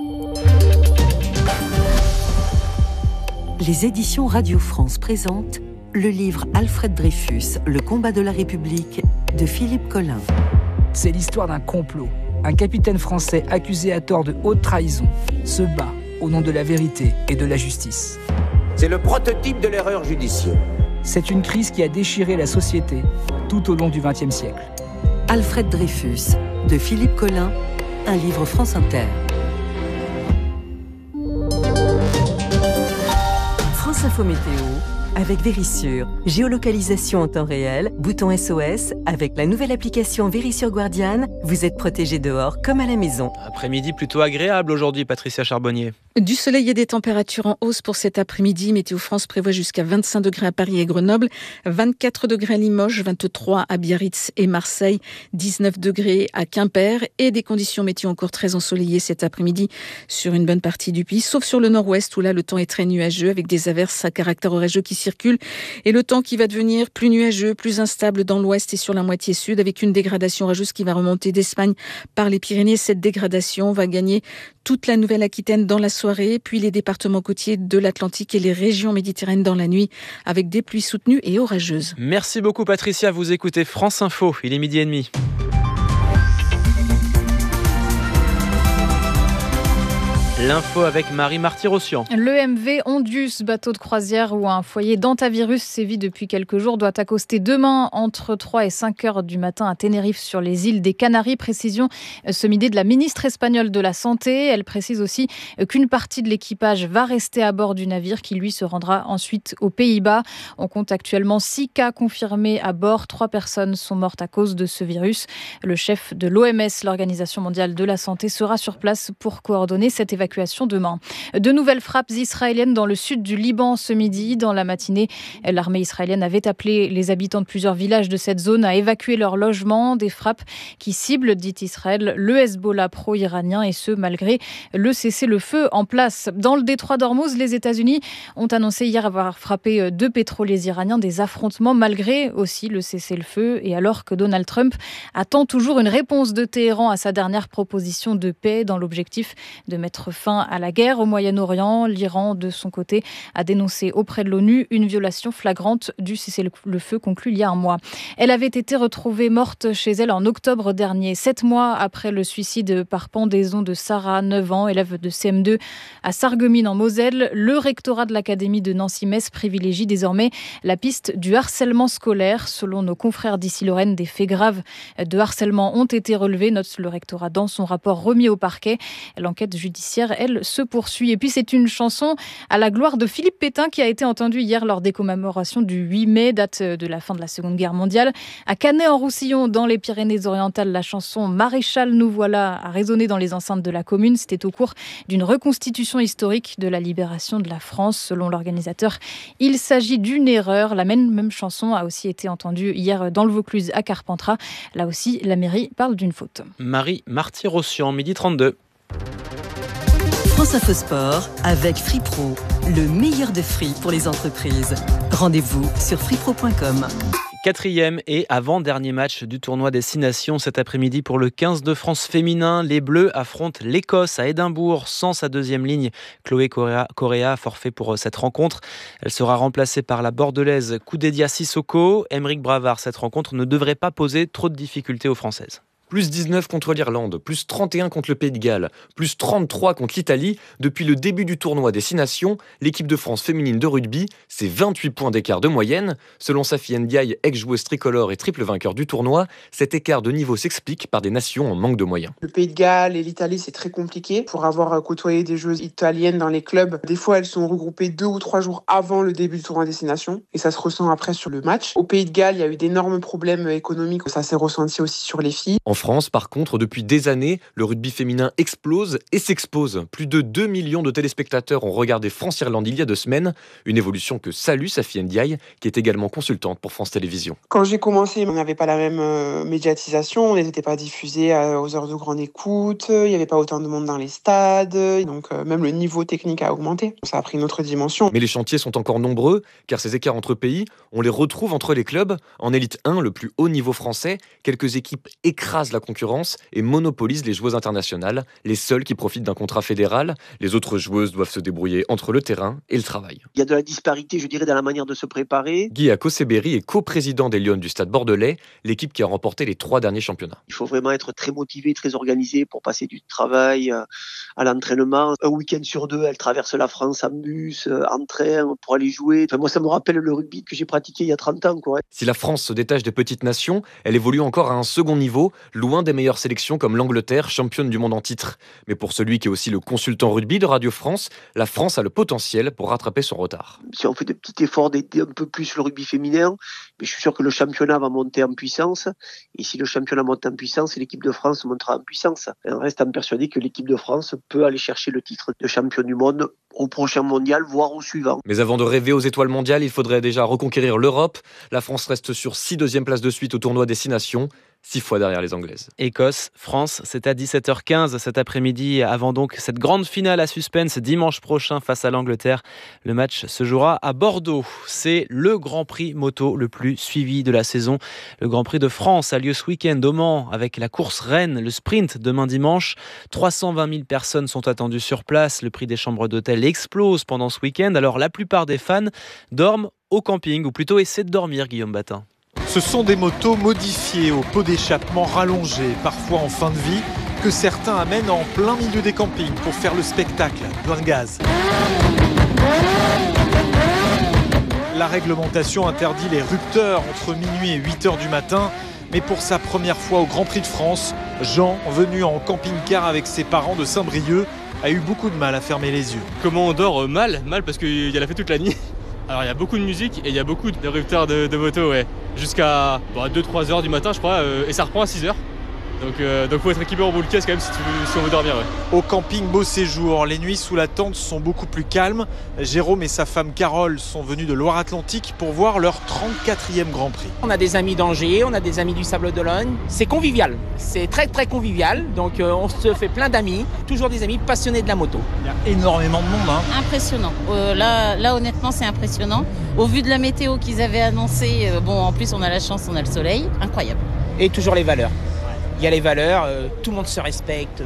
Les éditions Radio France présentent le livre Alfred Dreyfus, Le combat de la République de Philippe Collin. C'est l'histoire d'un complot. Un capitaine français accusé à tort de haute trahison se bat au nom de la vérité et de la justice. C'est le prototype de l'erreur judiciaire. C'est une crise qui a déchiré la société tout au long du vingtième siècle. Alfred Dreyfus de Philippe Collin, un livre France Inter. France Info Météo avec Vérissure. Géolocalisation en temps réel, bouton S O S. Avec la nouvelle application Vérissure Guardian, vous êtes protégé dehors comme à la maison. Après-midi plutôt agréable aujourd'hui, Patricia Charbonnier. Du soleil et des températures en hausse pour cet après-midi. Météo France prévoit jusqu'à vingt-cinq degrés à Paris et Grenoble, vingt-quatre degrés à Limoges, vingt-trois à Biarritz et Marseille, dix-neuf degrés à Quimper et des conditions météo encore très ensoleillées cet après-midi sur une bonne partie du pays, sauf sur le nord-ouest où là le temps est très nuageux avec des averses à caractère orageux qui circulent et le temps qui va devenir plus nuageux, plus instable dans l'ouest et sur la moitié sud avec une dégradation orageuse qui va remonter d'Espagne par les Pyrénées. Cette dégradation va gagner toute la Nouvelle-Aquitaine dans la soirée, puis les départements côtiers de l'Atlantique et les régions méditerranéennes dans la nuit, avec des pluies soutenues et orageuses. Merci beaucoup Patricia, vous écoutez France Info, il est midi et demi. L'info avec Marie Marty-Rossian. Le M V Ondius, bateau de croisière où un foyer d'hantavirus sévit depuis quelques jours, doit accoster demain entre trois et cinq heures du matin à Tenerife sur les îles des Canaries. Précision ce midi de la ministre espagnole de la Santé. Elle précise aussi qu'une partie de l'équipage va rester à bord du navire qui lui se rendra ensuite aux Pays-Bas. On compte actuellement six cas confirmés à bord. Trois personnes sont mortes à cause de ce virus. Le chef de l'O M S, l'Organisation mondiale de la santé, sera sur place pour coordonner cette évacuation demain. De nouvelles frappes israéliennes dans le sud du Liban ce midi. Dans la matinée, l'armée israélienne avait appelé les habitants de plusieurs villages de cette zone à évacuer leurs logements. Des frappes qui ciblent, dit Israël, le Hezbollah pro-iranien et ce, malgré le cessez-le-feu en place. Dans le détroit d'Ormuz, les États-Unis ont annoncé hier avoir frappé deux pétroliers iraniens. Des affrontements malgré aussi le cessez-le-feu et alors que Donald Trump attend toujours une réponse de Téhéran à sa dernière proposition de paix dans l'objectif de mettre fin à la guerre au Moyen-Orient. L'Iran, de son côté, a dénoncé auprès de l'ONU une violation flagrante du cessez-le-feu conclu il y a un mois. Elle avait été retrouvée morte chez elle en octobre dernier, sept mois après le suicide par pendaison de Sarah, neuf ans, élève de C M deux à Sarreguemines en Moselle. Le rectorat de l'Académie de Nancy-Metz privilégie désormais la piste du harcèlement scolaire. Selon nos confrères d'ici Lorraine, des faits graves de harcèlement ont été relevés, note le rectorat dans son rapport remis au parquet. L'enquête judiciaire, elle, se poursuit. Et puis c'est une chanson à la gloire de Philippe Pétain qui a été entendue hier lors des commémorations du huit mai, date de la fin de la Seconde Guerre mondiale. À Canet-en-Roussillon, dans les Pyrénées-Orientales, la chanson Maréchal nous voilà a résonné dans les enceintes de la commune. C'était au cours d'une reconstitution historique de la libération de la France. Selon l'organisateur, il s'agit d'une erreur. La même, même chanson a aussi été entendue hier dans le Vaucluse à Carpentras. Là aussi, la mairie parle d'une faute. Marie Marty-Rossian, midi trente-deux. France Info Sport avec FreePro, le meilleur de free pour les entreprises. Rendez-vous sur freepro point com. Quatrième et avant-dernier match du tournoi des Six Nations cet après-midi pour le quinze de France féminin. Les Bleus affrontent l'Écosse à Édimbourg sans sa deuxième ligne. Chloé Correa, Correa forfait pour cette rencontre. Elle sera remplacée par la Bordelaise Koudedia Sissoko. Aymeric Bravard, cette rencontre ne devrait pas poser trop de difficultés aux Françaises. Plus dix-neuf contre l'Irlande, plus trente et un contre le Pays de Galles, plus trente-trois contre l'Italie. Depuis le début du tournoi des Six Nations, l'équipe de France féminine de rugby, c'est vingt-huit points d'écart de moyenne. Selon Safi Ndiaye, ex-joueuse tricolore et triple vainqueur du tournoi, cet écart de niveau s'explique par des nations en manque de moyens. Le Pays de Galles et l'Italie, c'est très compliqué. Pour avoir côtoyé des joueuses italiennes dans les clubs, des fois elles sont regroupées deux ou trois jours avant le début du tournoi des Six Nations et ça se ressent après sur le match. Au Pays de Galles, il y a eu d'énormes problèmes économiques, ça s'est ressenti aussi sur les filles. En France, par contre, depuis des années, le rugby féminin explose et s'expose. Plus de deux millions de téléspectateurs ont regardé France-Irlande il y a deux semaines. Une évolution que salue Safi Ndiaye, qui est également consultante pour France Télévisions. Quand j'ai commencé, on n'avait pas la même euh, médiatisation, on n'était pas diffusé euh, aux heures de grande écoute, il n'y avait pas autant de monde dans les stades, donc euh, même le niveau technique a augmenté. Ça a pris une autre dimension. Mais les chantiers sont encore nombreux, car ces écarts entre pays, on les retrouve entre les clubs. En élite un, le plus haut niveau français, quelques équipes écrasent la concurrence et monopolisent les joueuses internationales, les seules qui profitent d'un contrat fédéral. Les autres joueuses doivent se débrouiller entre le terrain et le travail. Il y a de la disparité, je dirais, dans la manière de se préparer. Guy Akoseberi est coprésident des Lions du Stade Bordelais, l'équipe qui a remporté les trois derniers championnats. Il faut vraiment être très motivé, très organisé pour passer du travail à l'entraînement. Un week-end sur deux, elle traverse la France en bus, en train, pour aller jouer. Enfin, moi, ça me rappelle le rugby que j'ai pratiqué il y a trente ans, quoi. Si la France se détache des petites nations, elle évolue encore à un second niveau, loin des meilleures sélections comme l'Angleterre, championne du monde en titre. Mais pour celui qui est aussi le consultant rugby de Radio France, la France a le potentiel pour rattraper son retard. Si on fait des petits efforts d'aider un peu plus le rugby féminin, mais je suis sûr que le championnat va monter en puissance. Et si le championnat monte en puissance, l'équipe de France montera en puissance. On reste persuadé que l'équipe de France peut aller chercher le titre de champion du monde au prochain mondial, voire au suivant. Mais avant de rêver aux étoiles mondiales, il faudrait déjà reconquérir l'Europe. La France reste sur six deuxièmes places de suite au tournoi des Six Nations. Six fois derrière les Anglaises. Écosse, France, c'est à dix-sept heures quinze cet après-midi, avant donc cette grande finale à suspense dimanche prochain face à l'Angleterre. Le match se jouera à Bordeaux. C'est le Grand Prix moto le plus suivi de la saison. Le Grand Prix de France a lieu ce week-end au Mans avec la course reine, le sprint demain dimanche. trois cent vingt mille personnes sont attendues sur place. Le prix des chambres d'hôtel explose pendant ce week-end. Alors la plupart des fans dorment au camping, ou plutôt essaient de dormir, Guillaume Batin. Ce sont des motos modifiées au pot d'échappement rallongé, parfois en fin de vie, que certains amènent en plein milieu des campings pour faire le spectacle, plein de gaz. La réglementation interdit les rupteurs entre minuit et huit heures du matin, mais pour sa première fois au Grand Prix de France, Jean, venu en camping-car avec ses parents de Saint-Brieuc, a eu beaucoup de mal à fermer les yeux. Comment on dort? Mal, mal parce qu'il y a la fête toute la nuit. Alors il y a beaucoup de musique et il y a beaucoup de rupteurs de, de moto, ouais. Jusqu'à bon, deux trois heures du matin je crois, euh, et ça reprend à six heures. Donc euh, donc faut être équipé en boule caisse quand même si, tu veux, si on veut dormir, ouais. Au camping Beau Séjour, les nuits sous la tente sont beaucoup plus calmes. Jérôme et sa femme Carole sont venus de Loire-Atlantique pour voir leur trente-quatrième Grand Prix. On a des amis d'Angers, on a des amis du Sable d'Olonne. C'est convivial, c'est très très convivial. Donc euh, on se fait plein d'amis, toujours des amis passionnés de la moto. Il y a énormément de monde, hein. Impressionnant. Euh, là, là honnêtement c'est impressionnant. Au vu de la météo qu'ils avaient annoncée, euh, bon en plus on a la chance, on a le soleil, incroyable. Et toujours les valeurs. Il y a les valeurs, euh, tout le monde se respecte,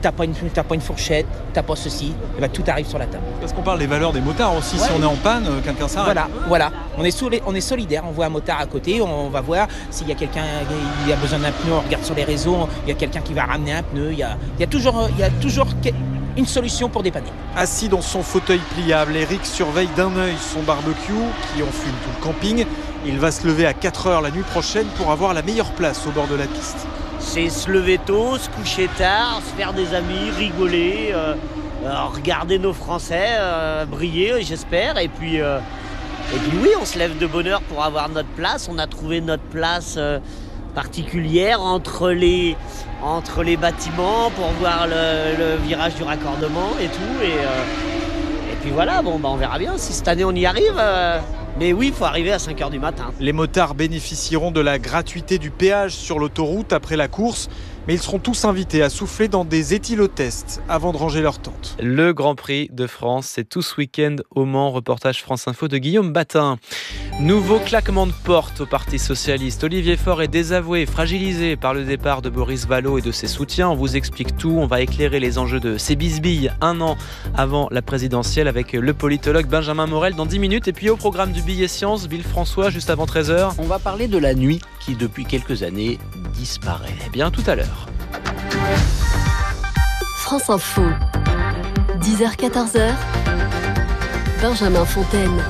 t'as pas une, t'as pas une fourchette, t'as pas ceci, et ben, tout arrive sur la table. Parce qu'on parle des valeurs des motards aussi, ouais. Si on est en panne, quelqu'un s'arrête. Voilà, voilà. On est, soli- on est solidaire, on voit un motard à côté, on va voir s'il y a quelqu'un qui a besoin d'un pneu, on regarde sur les réseaux, il y a quelqu'un qui va ramener un pneu, il y a, il y a toujours, il y a toujours une solution pour dépanner. Assis dans son fauteuil pliable, Eric surveille d'un œil son barbecue qui enfume tout le camping. Il va se lever à quatre heures la nuit prochaine pour avoir la meilleure place au bord de la piste. C'est se lever tôt, se coucher tard, se faire des amis, rigoler, euh, euh, regarder nos Français euh, briller, j'espère. Et puis, euh, et puis oui, on se lève de bonne heure pour avoir notre place. On a trouvé notre place euh, particulière entre les, entre les bâtiments pour voir le, le virage du raccordement et tout. Et, euh, et puis voilà, bon, bah, on verra bien si cette année on y arrive. Euh, Mais oui, il faut arriver à cinq heures du matin. Les motards bénéficieront de la gratuité du péage sur l'autoroute après la course, mais ils seront tous invités à souffler dans des éthylotests avant de ranger leur tente. Le Grand Prix de France, c'est tout ce week-end au Mans. Reportage France Info de Guillaume Batin. Nouveau claquement de porte au Parti Socialiste. Olivier Faure est désavoué, fragilisé par le départ de Boris Vallaud et de ses soutiens. On vous explique tout. On va éclairer les enjeux de ces bisbilles un an avant la présidentielle avec le politologue Benjamin Morel dans dix minutes. Et puis au programme du billet science, Villefrançois, juste avant treize heures. On va parler de la nuit qui, depuis quelques années, disparaît. Eh bien, tout à l'heure. France Info, dix heures quatorze heures, Benjamin Fontaine.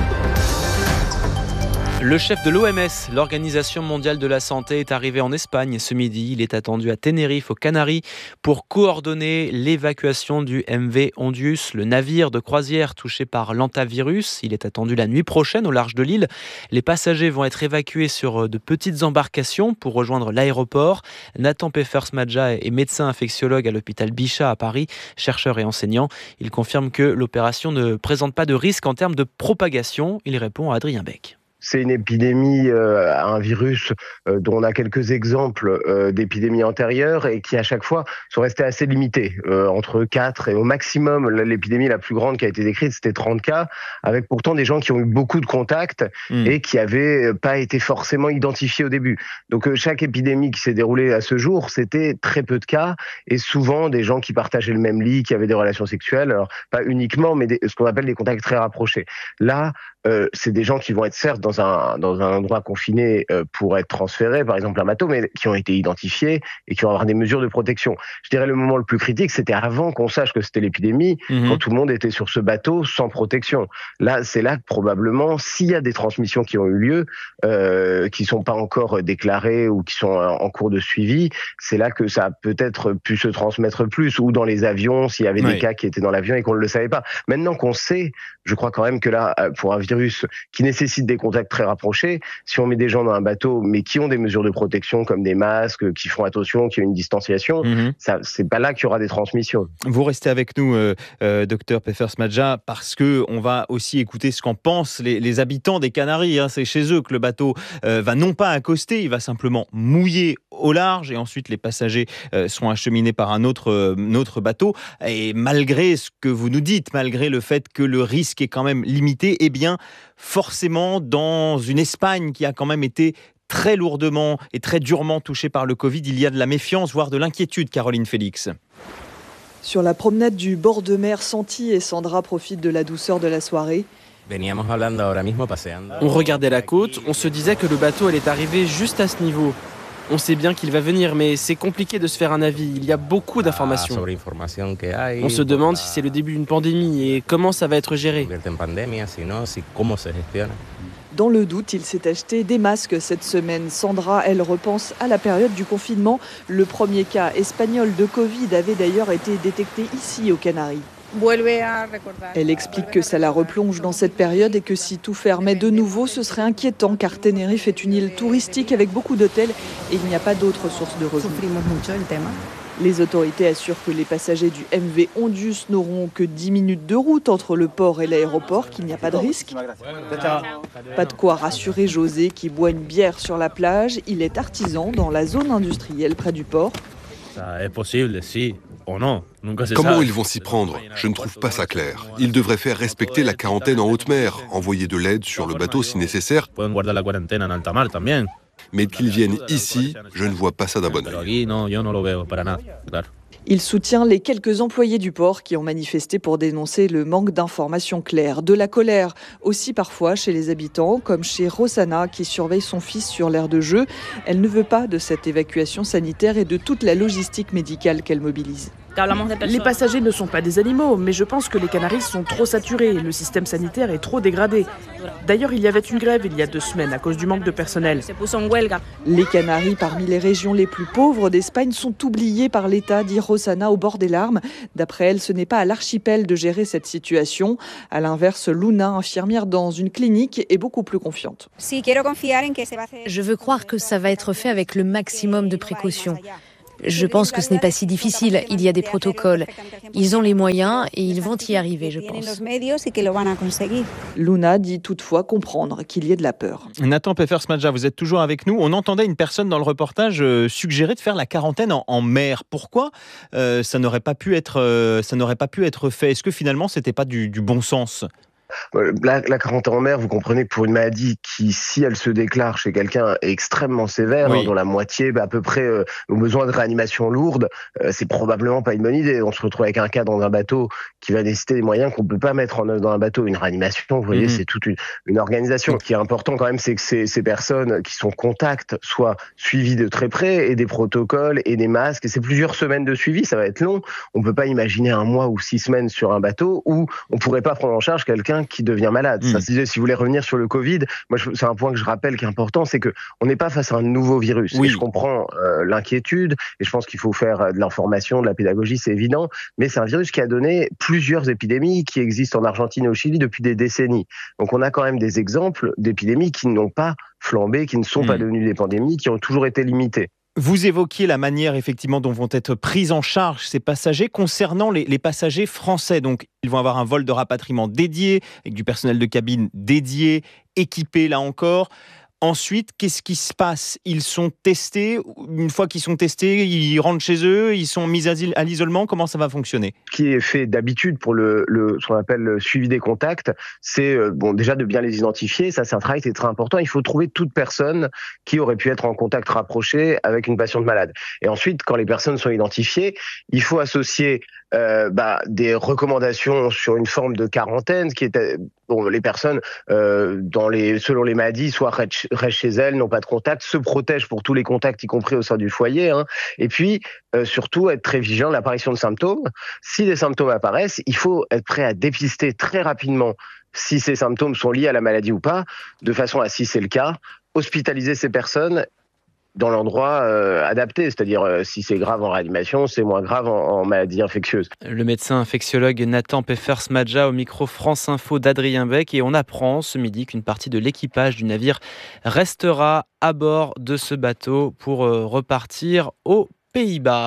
Le chef de l'O M S, l'Organisation mondiale de la santé, est arrivé en Espagne ce midi. Il est attendu à Tenerife, aux Canaries, pour coordonner l'évacuation du M V Ondius, le navire de croisière touché par l'hantavirus. Il est attendu la nuit prochaine au large de l'île. Les passagers vont être évacués sur de petites embarcations pour rejoindre l'aéroport. Nathan Peffers-Madja est médecin infectiologue à l'hôpital Bichat à Paris, chercheur et enseignant. Il confirme que l'opération ne présente pas de risque en termes de propagation. Il répond à Adrien Beck. C'est une épidémie, euh, un virus euh, dont on a quelques exemples euh, d'épidémies antérieures et qui à chaque fois sont restés assez limités, euh, entre quatre et au maximum. L'épidémie la plus grande qui a été décrite, c'était trente cas, avec pourtant des gens qui ont eu beaucoup de contacts mmh. et qui avaient pas été forcément identifiés au début. Donc euh, chaque épidémie qui s'est déroulée à ce jour, c'était très peu de cas et souvent des gens qui partageaient le même lit, qui avaient des relations sexuelles, alors pas uniquement, mais des, ce qu'on appelle des contacts très rapprochés. Là, Euh, c'est des gens qui vont être certes dans un dans un endroit confiné euh, pour être transférés, par exemple un bateau, mais qui ont été identifiés et qui vont avoir des mesures de protection. Je dirais le moment le plus critique, c'était avant qu'on sache que c'était l'épidémie, mmh. quand tout le monde était sur ce bateau sans protection. Là, c'est là que probablement, s'il y a des transmissions qui ont eu lieu, euh, qui sont pas encore déclarées ou qui sont en cours de suivi, c'est là que ça a peut-être pu se transmettre plus, ou dans les avions, s'il y avait oui. des cas qui étaient dans l'avion et qu'on ne le savait pas. Maintenant qu'on sait, je crois quand même que là, pour un virus qui nécessite des contacts très rapprochés, si on met des gens dans un bateau, mais qui ont des mesures de protection comme des masques, qui font attention, qui ont une distanciation, mmh. ça, c'est pas là qu'il y aura des transmissions. Vous restez avec nous, euh, euh, docteur Peffers-Madja, parce que on va aussi écouter ce qu'en pensent les, les habitants des Canaries. Hein. C'est chez eux que le bateau euh, va non pas accoster, il va simplement mouiller au large et ensuite les passagers euh, sont acheminés par un autre, euh, autre bateau. Et malgré ce que vous nous dites, malgré le fait que le risque est quand même limité, eh bien, forcément, dans une Espagne qui a quand même été très lourdement et très durement touchée par le Covid, il y a de la méfiance, voire de l'inquiétude, Caroline Félix. Sur la promenade du bord de mer, Santi et Sandra profitent de la douceur de la soirée. On regardait la côte, on se disait que le bateau allait arriver juste à ce niveau. On sait bien qu'il va venir, mais c'est compliqué de se faire un avis. Il y a beaucoup d'informations. On se demande si c'est le début d'une pandémie et comment ça va être géré. Dans le doute, il s'est acheté des masques cette semaine. Sandra, elle repense à la période du confinement. Le premier cas espagnol de Covid avait d'ailleurs été détecté ici, aux Canaries. Elle explique que ça la replonge dans cette période et que si tout fermait de nouveau, ce serait inquiétant car Tenerife est une île touristique avec beaucoup d'hôtels et il n'y a pas d'autres sources de revenus. Les autorités assurent que les passagers du M V Ondius n'auront que dix minutes de route entre le port et l'aéroport, qu'il n'y a pas de risque. Pas de quoi rassurer José qui boit une bière sur la plage. Il est artisan dans la zone industrielle près du port. Ça est possible, si. Oh non, Comment ils vont s'y prendre? Je ne trouve pas ça clair. Ils devraient faire respecter la quarantaine en haute mer, envoyer de l'aide sur le bateau si nécessaire. Mais qu'ils viennent ici, je ne vois pas ça d'un bon œil. Il soutient les quelques employés du port qui ont manifesté pour dénoncer le manque d'informations claires. De la colère aussi parfois chez les habitants, comme chez Rosanna qui surveille son fils sur l'aire de jeu. Elle ne veut pas de cette évacuation sanitaire et de toute la logistique médicale qu'elle mobilise. Les passagers ne sont pas des animaux, mais je pense que les Canaries sont trop saturés. Le système sanitaire est trop dégradé. D'ailleurs, il y avait une grève il y a deux semaines à cause du manque de personnel. Les Canaries, parmi les régions les plus pauvres d'Espagne, sont oubliées par l'État, dit Rosanna au bord des larmes. D'après elle, ce n'est pas à l'archipel de gérer cette situation. À l'inverse, Luna, infirmière dans une clinique, est beaucoup plus confiante. Je veux croire que ça va être fait avec le maximum de précautions. Je pense que ce n'est pas si difficile, il y a des protocoles. Ils ont les moyens et ils vont y arriver, je pense. Luna dit toutefois comprendre qu'il y ait de la peur. Nathan Peffer-Smadja, vous êtes toujours avec nous. On entendait une personne dans le reportage euh, suggérer de faire la quarantaine en, en mer. Pourquoi euh, ça n'aurait pas pu être, euh, ça n'aurait pas pu être fait? Est-ce que finalement, c'était pas du, du bon sens? La, la quarantaine en mer, vous comprenez que pour une maladie qui, si elle se déclare chez quelqu'un, est extrêmement sévère, oui. hein, dont la moitié, bah, à peu près, euh, ont besoin de réanimation lourde, euh, c'est probablement pas une bonne idée. On se retrouve avec un cas dans un bateau qui va nécessiter des moyens qu'on peut pas mettre en œuvre dans un bateau. Une réanimation, vous voyez, mmh. c'est toute une, une organisation. Ce qui est important quand même, c'est que ces, ces personnes qui sont contacts soient suivies de très près, et des protocoles et des masques. Et c'est plusieurs semaines de suivi, ça va être long. On peut pas imaginer un mois ou six semaines sur un bateau où on pourrait pas prendre en charge quelqu'un qui devient malade. Mmh. Ça, si vous voulez revenir sur le Covid, moi, je, c'est un point que je rappelle qui est important, c'est que on n'est pas face à un nouveau virus. Oui. Et je comprends euh, l'inquiétude, et je pense qu'il faut faire de l'information, de la pédagogie, c'est évident, mais c'est un virus qui a donné plusieurs épidémies qui existent en Argentine et au Chili depuis des décennies. Donc on a quand même des exemples d'épidémies qui n'ont pas flambé, qui ne sont mmh. pas devenues des pandémies, qui ont toujours été limitées. Vous évoquiez la manière effectivement dont vont être pris en charge ces passagers. Concernant les, les passagers français, donc ils vont avoir un vol de rapatriement dédié, avec du personnel de cabine dédié, équipé là encore. Ensuite, qu'est-ce qui se passe? Ils sont testés. Une fois qu'ils sont testés, ils rentrent chez eux, ils sont mis à l'isolement. Comment ça va fonctionner? Ce qui est fait d'habitude pour le, le, ce qu'on appelle le suivi des contacts, c'est bon, déjà de bien les identifier. Ça, c'est un travail qui est très important. Il faut trouver toute personne qui aurait pu être en contact rapproché avec une patiente malade. Et ensuite, quand les personnes sont identifiées, il faut associer euh, bah, des recommandations sur une forme de quarantaine, qui est bon, les personnes euh, dans les, selon les maladies, soit restent chez elles, n'ont pas de contact, se protègent pour tous les contacts, y compris au sein du foyer. Hein. Et puis, euh, surtout, être très vigilant de l'apparition de symptômes. Si des symptômes apparaissent, il faut être prêt à dépister très rapidement si ces symptômes sont liés à la maladie ou pas, de façon à, si c'est le cas, hospitaliser ces personnes dans l'endroit euh, adapté, c'est-à-dire euh, si c'est grave en réanimation, c'est moins grave en, en maladie infectieuse. Le médecin infectiologue Nathan Peffer-Smadja au micro France Info d'Adrien Beck, et on apprend ce midi qu'une partie de l'équipage du navire restera à bord de ce bateau pour euh, repartir aux Pays-Bas.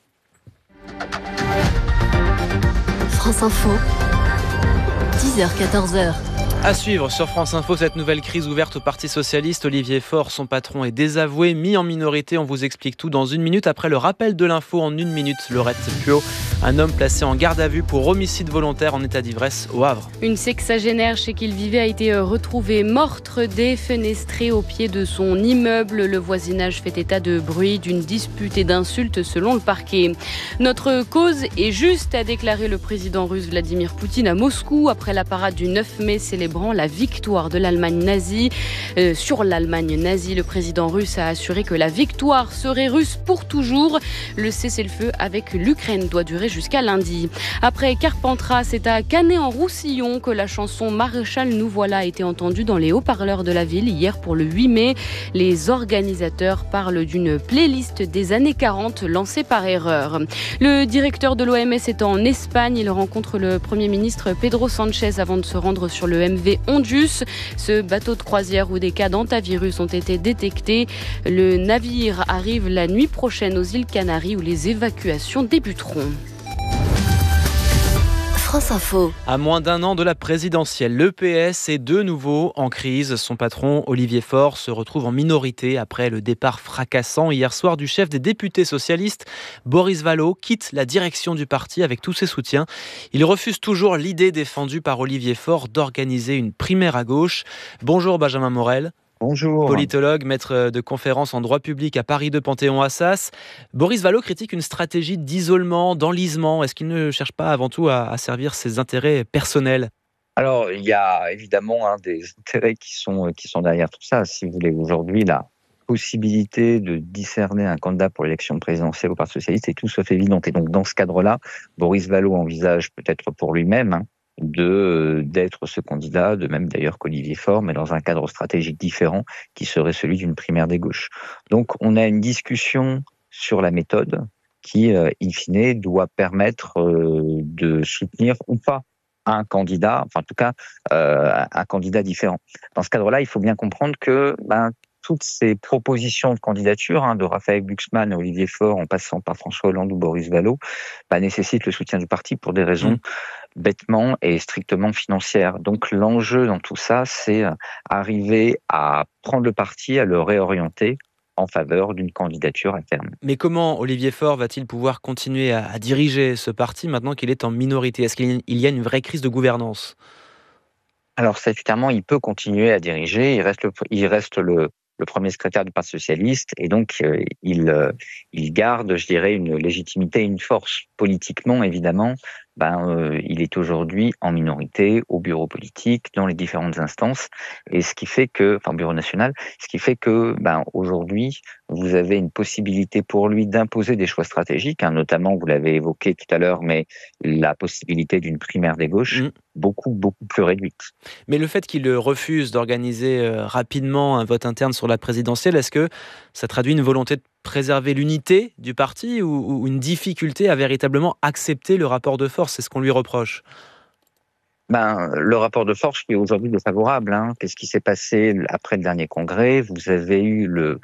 France Info, dix heures quatorze heures. À suivre sur France Info, cette nouvelle crise ouverte au Parti Socialiste. Olivier Faure, son patron, est désavoué, mis en minorité. On vous explique tout dans une minute. Après le rappel de l'info en une minute, Laurette Puot, un homme placé en garde à vue pour homicide volontaire en état d'ivresse au Havre. Une sexagénaire chez qui il vivait a été retrouvée morte défenestrée au pied de son immeuble. Le voisinage fait état de bruit, d'une dispute et d'insultes selon le parquet. Notre cause est juste, a déclaré le président russe Vladimir Poutine à Moscou après la parade du neuf mai célébrant la victoire de l'Allemagne nazie. Euh, sur l'Allemagne nazie, le président russe a assuré que la victoire serait russe pour toujours. Le cessez-le-feu avec l'Ukraine doit durer jusqu'à lundi. Après Carpentras, c'est à Canet-en-Roussillon que la chanson Maréchal nous voilà a été entendue dans les haut-parleurs de la ville hier pour le huit mai. Les organisateurs parlent d'une playlist des années quarante lancée par erreur. Le directeur de l'O M S est en Espagne. Il rencontre le Premier ministre Pedro Sanchez avant de se rendre sur le M V Ondius, ce bateau de croisière où des cas d'hantavirus ont été détectés. Le navire arrive la nuit prochaine aux îles Canaries où les évacuations débuteront. France Info. À moins d'un an de la présidentielle, l'E P S est de nouveau en crise. Son patron, Olivier Faure, se retrouve en minorité après le départ fracassant hier soir du chef des députés socialistes. Boris Vallaud quitte la direction du parti avec tous ses soutiens. Il refuse toujours l'idée défendue par Olivier Faure d'organiser une primaire à gauche. Bonjour Benjamin Morel. Bonjour. Politologue, maître de conférences en droit public à Paris deux Panthéon-Assas. Boris Vallaud critique une stratégie d'isolement, d'enlisement. Est-ce qu'il ne cherche pas avant tout à, à servir ses intérêts personnels ? Alors, il y a évidemment hein, des intérêts qui sont, qui sont derrière tout ça. Si vous voulez, aujourd'hui, la possibilité de discerner un candidat pour l'élection présidentielle au Parti socialiste est tout sauf évidente. Et donc, dans ce cadre-là, Boris Vallaud envisage peut-être pour lui-même hein, de d'être ce candidat, de même d'ailleurs qu'Olivier Faure, mais dans un cadre stratégique différent qui serait celui d'une primaire des gauches. Donc, on a une discussion sur la méthode qui, euh, in fine, doit permettre euh, de soutenir ou pas un candidat, enfin en tout cas euh, un candidat différent. Dans ce cadre-là, il faut bien comprendre que ben, toutes ces propositions de candidature, hein, de Raphaël Glucksmann à Olivier Faure, en passant par François Hollande ou Boris Vallaud, ben, nécessitent le soutien du parti pour des raisons mmh. bêtement et strictement financières. Donc l'enjeu dans tout ça, c'est arriver à prendre le parti, à le réorienter en faveur d'une candidature à terme. Mais comment Olivier Faure va-t-il pouvoir continuer à, à diriger ce parti maintenant qu'il est en minorité ? Est-ce qu'il y a une vraie crise de gouvernance ? Alors statutairement, il peut continuer à diriger. Il reste le, il reste le, le premier secrétaire du Parti socialiste et donc euh, il, euh, il garde, je dirais, une légitimité et une force. Politiquement, évidemment, ben, euh, il est aujourd'hui en minorité au bureau politique, dans les différentes instances, et ce qui fait que, enfin, bureau national, ce qui fait que, ben, aujourd'hui, vous avez une possibilité pour lui d'imposer des choix stratégiques, hein, notamment, vous l'avez évoqué tout à l'heure, mais la possibilité d'une primaire des gauches, mmh. beaucoup, beaucoup plus réduite. Mais le fait qu'il refuse d'organiser euh, rapidement un vote interne sur la présidentielle, est-ce que ça traduit une volonté de préserver l'unité du parti ou, ou une difficulté à véritablement accepter le rapport de force ? C'est ce qu'on lui reproche. Ben, le rapport de force qui est aujourd'hui défavorable. Hein. Qu'est-ce qui s'est passé après le dernier congrès ? Vous avez eu le,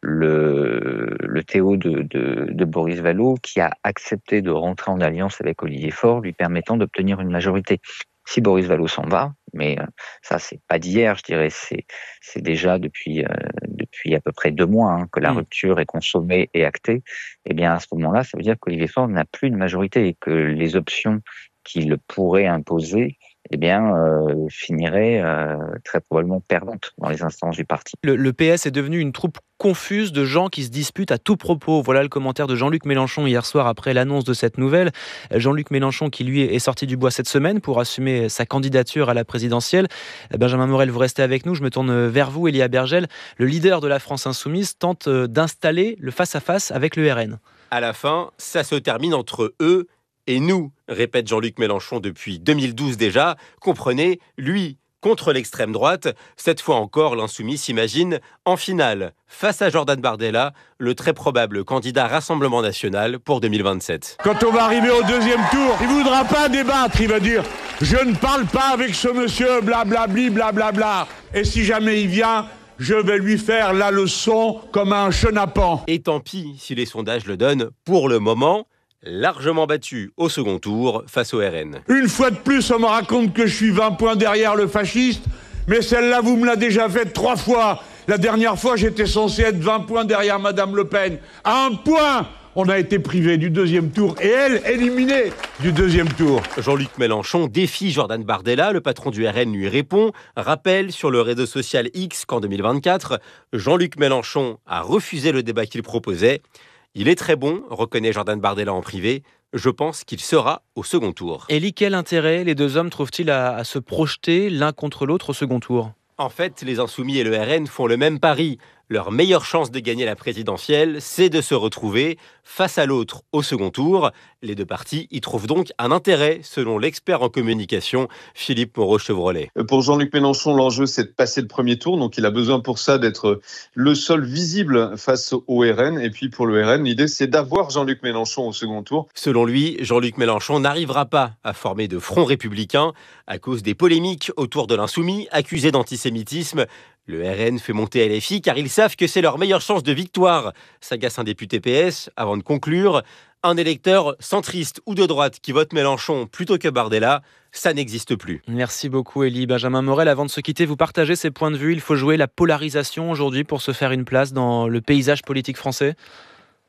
le, le Théo de, de, de Boris Vallaud qui a accepté de rentrer en alliance avec Olivier Faure, lui permettant d'obtenir une majorité. Si Boris Vallaud s'en va, mais ça c'est pas d'hier, je dirais, c'est c'est déjà depuis euh, depuis à peu près deux mois hein, que la mmh. rupture est consommée et actée. Eh bien à ce moment-là, ça veut dire qu'Olivier Faure n'a plus de majorité et que les options qu'il pourrait imposer, eh bien, euh, finirait euh, très probablement perdante dans les instances du parti. Le, le P S est devenu une troupe confuse de gens qui se disputent à tout propos. Voilà le commentaire de Jean-Luc Mélenchon hier soir après l'annonce de cette nouvelle. Jean-Luc Mélenchon qui lui est sorti du bois cette semaine pour assumer sa candidature à la présidentielle. Benjamin Morel, vous restez avec nous. Je me tourne vers vous, Elia Bergel. Le leader de la France Insoumise tente d'installer le face-à-face avec le R N. À la fin, ça se termine entre eux et nous, répète Jean-Luc Mélenchon depuis deux mille douze déjà. Comprenez, lui contre l'extrême droite. Cette fois encore, l'insoumis s'imagine en finale, face à Jordan Bardella, le très probable candidat Rassemblement National pour deux mille vingt-sept. Quand on va arriver au deuxième tour, il ne voudra pas débattre, il va dire « Je ne parle pas avec ce monsieur, blablabli, blablabla. » Et si jamais il vient, je vais lui faire la leçon comme un chenapan. Et tant pis si les sondages le donnent pour le moment. Largement battu au second tour face au R N. Une fois de plus, on me raconte que je suis vingt points derrière le fasciste, mais celle-là, vous me l'avez déjà faite trois fois. La dernière fois, j'étais censé être vingt points derrière Madame Le Pen. À un point, on a été privé du deuxième tour et elle, éliminée du deuxième tour. Jean-Luc Mélenchon défie Jordan Bardella, le patron du R N lui répond, rappelle sur le réseau social X qu'en deux mille vingt-quatre, Jean-Luc Mélenchon a refusé le débat qu'il proposait. Il est très bon, reconnaît Jordan Bardella en privé. Je pense qu'il sera au second tour. Elie, quel intérêt les deux hommes trouvent-ils à, à se projeter l'un contre l'autre au second tour ? En fait, les Insoumis et le R N font le même pari. Leur meilleure chance de gagner la présidentielle, c'est de se retrouver face à l'autre au second tour. Les deux partis y trouvent donc un intérêt, selon l'expert en communication Philippe Moreau-Chevrolet. Pour Jean-Luc Mélenchon, l'enjeu, c'est de passer le premier tour. Donc, il a besoin pour ça d'être le seul visible face au R N. Et puis, pour le R N, l'idée, c'est d'avoir Jean-Luc Mélenchon au second tour. Selon lui, Jean-Luc Mélenchon n'arrivera pas à former de front républicain à cause des polémiques autour de l'insoumis, accusé d'antisémitisme. Le R N fait monter L F I car ils savent que c'est leur meilleure chance de victoire. S'agace un député P S avant de conclure. Un électeur centriste ou de droite qui vote Mélenchon plutôt que Bardella, ça n'existe plus. Merci beaucoup Elie. Benjamin Morel, avant de se quitter, vous partagez ces points de vue. Il faut jouer la polarisation aujourd'hui pour se faire une place dans le paysage politique français ?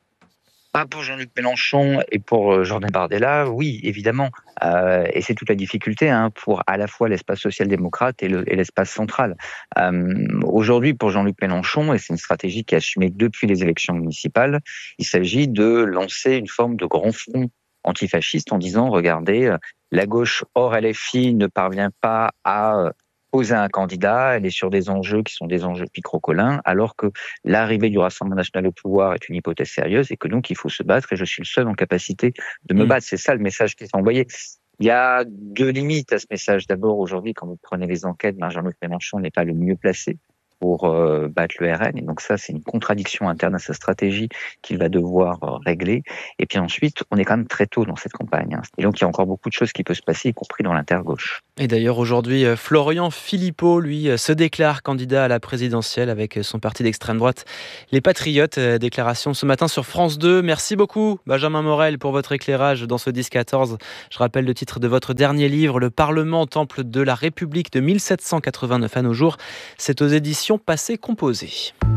Ah, pour Jean-Luc Mélenchon et pour Jordan Bardella, oui, évidemment. Euh, et c'est toute la difficulté hein, pour à la fois l'espace social-démocrate et, le, et l'espace central. Euh, aujourd'hui, pour Jean-Luc Mélenchon, et c'est une stratégie qui est assumée depuis les élections municipales, il s'agit de lancer une forme de grand front antifasciste en disant, regardez, la gauche hors L F I ne parvient pas à poser un candidat, elle est sur des enjeux qui sont des enjeux picrocolins, alors que l'arrivée du Rassemblement national au pouvoir est une hypothèse sérieuse et que donc il faut se battre et je suis le seul en capacité de me mmh. battre. C'est ça le message qui est envoyé. Il y a deux limites à ce message. D'abord, aujourd'hui, quand vous prenez les enquêtes, ben Jean-Luc Mélenchon n'est pas le mieux placé pour euh, battre le R N. Et donc ça, c'est une contradiction interne à sa stratégie qu'il va devoir euh, régler. Et puis ensuite, on est quand même très tôt dans cette campagne. Hein. Et donc, il y a encore beaucoup de choses qui peuvent se passer, y compris dans l'intergauche. Et d'ailleurs, aujourd'hui, Florian Philippot, lui, se déclare candidat à la présidentielle avec son parti d'extrême droite, les Patriotes. Déclaration ce matin sur France deux. Merci beaucoup, Benjamin Morel, pour votre éclirage dans ce dix quatorze. Je rappelle le titre de votre dernier livre, Le Parlement, temple de la République de mille sept cent quatre-vingt-neuf à nos jours. C'est aux éditions Passé composé.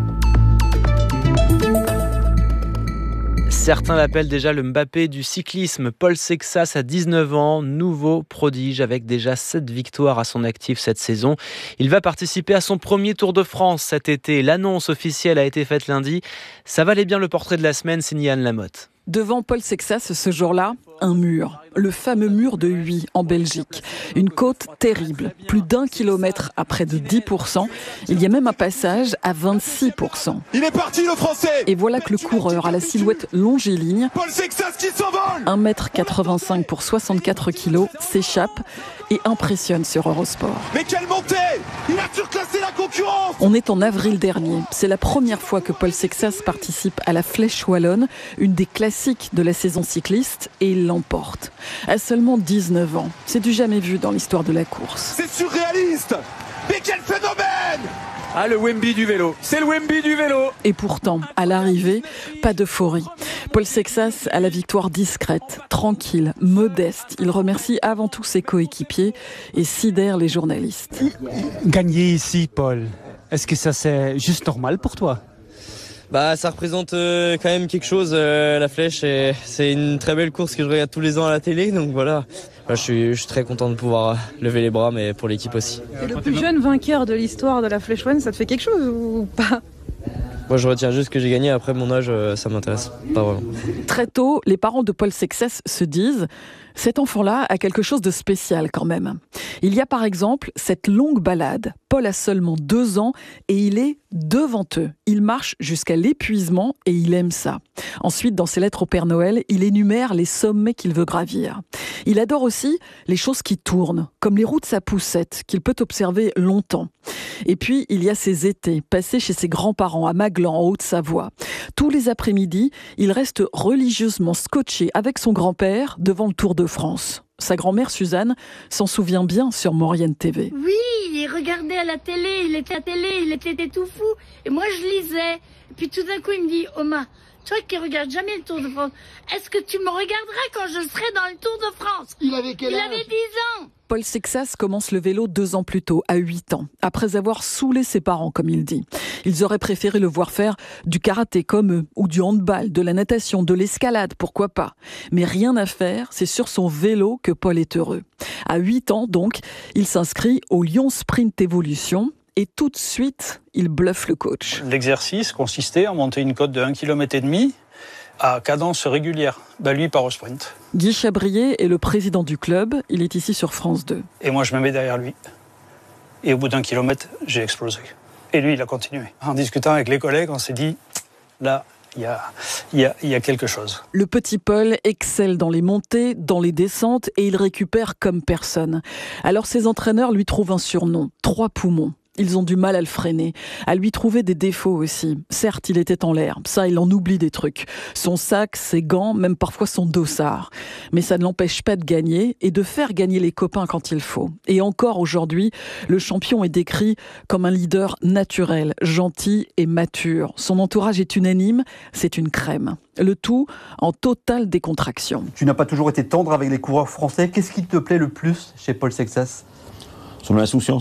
Certains l'appellent déjà le Mbappé du cyclisme. Paul Sexas a dix-neuf ans, nouveau prodige avec déjà sept victoires à son actif cette saison. Il va participer à son premier Tour de France cet été. L'annonce officielle a été faite lundi. Ça valait bien le portrait de la semaine, signé Anne Lamotte. Devant Paul Sexas, ce jour-là, un mur. Le fameux mur de Huy, en Belgique. Une côte terrible. Plus d'un kilomètre à près de dix pour cent. Il y a même un passage à vingt-six pour cent. Il est parti, le Français! Et voilà que le coureur à la silhouette longiligne, Paul Sexas qui s'envole! un mètre quatre-vingt-cinq pour soixante-quatre kilos, s'échappe et impressionne sur Eurosport. Mais quelle montée! Il a surclassé la concurrence! On est en avril dernier. C'est la première fois que Paul Sexas participe à la Flèche Wallonne, une des classiques de la saison cycliste, et il l'emporte. À seulement dix-neuf ans. C'est du jamais vu dans l'histoire de la course. C'est surréaliste! Mais quel phénomène! Ah, le Wemby du vélo. C'est le Wemby du vélo. Et pourtant, à l'arrivée, pas d'euphorie. Paul Sexas a la victoire discrète, tranquille, modeste. Il remercie avant tout ses coéquipiers et sidère les journalistes. Gagner ici, Paul, est-ce que ça c'est juste normal pour toi ? Bah, ça représente euh, quand même quelque chose, euh, la Flèche. Et c'est une très belle course que je regarde tous les ans à la télé, donc voilà. Bah, je, suis, je suis très content de pouvoir lever les bras, mais pour l'équipe aussi. C'est le plus jeune vainqueur de l'histoire de la Flèche Wallonne, ça te fait quelque chose ou pas ? Moi, je retiens juste que j'ai gagné. Après, mon âge, ça m'intéresse pas vraiment. Très tôt, les parents de Paul Sexas se disent « Cet enfant-là a quelque chose de spécial quand même ». Il y a par exemple cette longue balade. Paul a seulement deux ans et il est devant eux. Il marche jusqu'à l'épuisement et il aime ça. Ensuite, dans ses lettres au Père Noël, il énumère les sommets qu'il veut gravir. Il adore aussi les choses qui tournent, comme les roues de sa poussette, qu'il peut observer longtemps. Et puis, il y a ses étés, passés chez ses grands-parents à Maglan, en Haute-Savoie. Tous les après-midi, il reste religieusement scotché avec son grand-père devant le Tour de France. Sa grand-mère Suzanne s'en souvient bien sur Maurienne T V. Oui, il regardait à la télé, il était à la télé, il était tout fou. Et moi, je lisais. Et puis tout d'un coup, il me dit, Oma, toi qui regardes jamais le Tour de France, est-ce que tu me regarderas quand je serai dans le Tour de France? Il avait quel âge? Il avait dix ans. Paul Sexas commence le vélo deux ans plus tôt, à huit ans, après avoir saoulé ses parents, comme il dit. Ils auraient préféré le voir faire du karaté comme eux, ou du handball, de la natation, de l'escalade, pourquoi pas. Mais rien à faire, c'est sur son vélo que Paul est heureux. À huit ans, donc, il s'inscrit au Lyon Sprint Evolution. Et tout de suite, il bluffe le coach. L'exercice consistait à monter une côte de un kilomètre et demi à cadence régulière. Ben lui, part au sprint. Guy Chabrier est le président du club. Il est ici sur France deux. Et moi, je me mets derrière lui. Et au bout d'un kilomètre, j'ai explosé. Et lui, il a continué. En discutant avec les collègues, on s'est dit, là, il y a, y a, y a quelque chose. Le petit Paul excelle dans les montées, dans les descentes, et il récupère comme personne. Alors ses entraîneurs lui trouvent un surnom, Trois Poumons. Ils ont du mal à le freiner, à lui trouver des défauts aussi. Certes, il était en l'air, ça, il en oublie des trucs. Son sac, ses gants, même parfois son dossard. Mais ça ne l'empêche pas de gagner et de faire gagner les copains quand il faut. Et encore aujourd'hui, le champion est décrit comme un leader naturel, gentil et mature. Son entourage est unanime, c'est une crème. Le tout en totale décontraction. Tu n'as pas toujours été tendre avec les coureurs français. Qu'est-ce qui te plaît le plus chez Paul Sexas ? Son insouciance.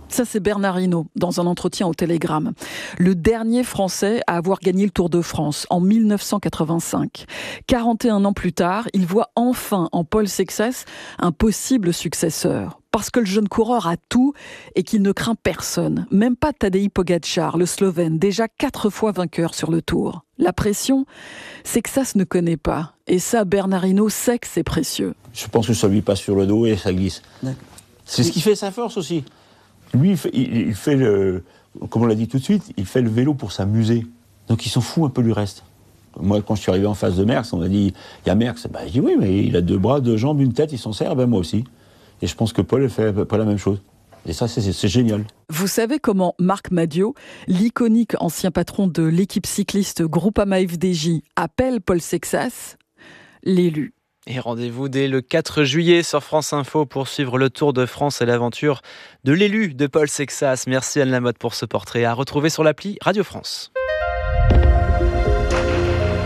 Ça, c'est Bernard Hinault, dans un entretien au Télégramme. Le dernier Français à avoir gagné le Tour de France en mille neuf cent quatre-vingt-cinq. quarante et un ans plus tard, il voit enfin en Paul Sexes un possible successeur. Parce que le jeune coureur a tout et qu'il ne craint personne. Même pas Tadej Pogačar, le Slovène, déjà quatre fois vainqueur sur le Tour. La pression, Sexes ne connaît pas. Et ça, Bernard Hinault sait que c'est précieux. Je pense que ça lui passe sur le dos et ça glisse. D'accord. C'est ce qui fait sa force aussi. Lui, il fait, il, il fait le, comme on l'a dit tout de suite, il fait le vélo pour s'amuser. Donc il s'en fout un peu du reste. Moi, quand je suis arrivé en face de Merckx, on m'a dit, il y a Merckx. Ben, je dis oui, mais il a deux bras, deux jambes, une tête, il s'en sert, ben moi aussi. Et je pense que Paul fait à peu près la même chose. Et ça, c'est, c'est, c'est génial. Vous savez comment Marc Madiot, l'iconique ancien patron de l'équipe cycliste Groupama F D J, appelle Paul Sexes l'élu. Et rendez-vous dès le quatre juillet sur France Info pour suivre le Tour de France et l'aventure de l'élu de Paul Sexes. Merci Anne Lamotte pour ce portrait à retrouver sur l'appli Radio France.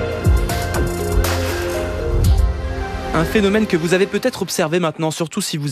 Un phénomène que vous avez peut-être observé maintenant, surtout si vous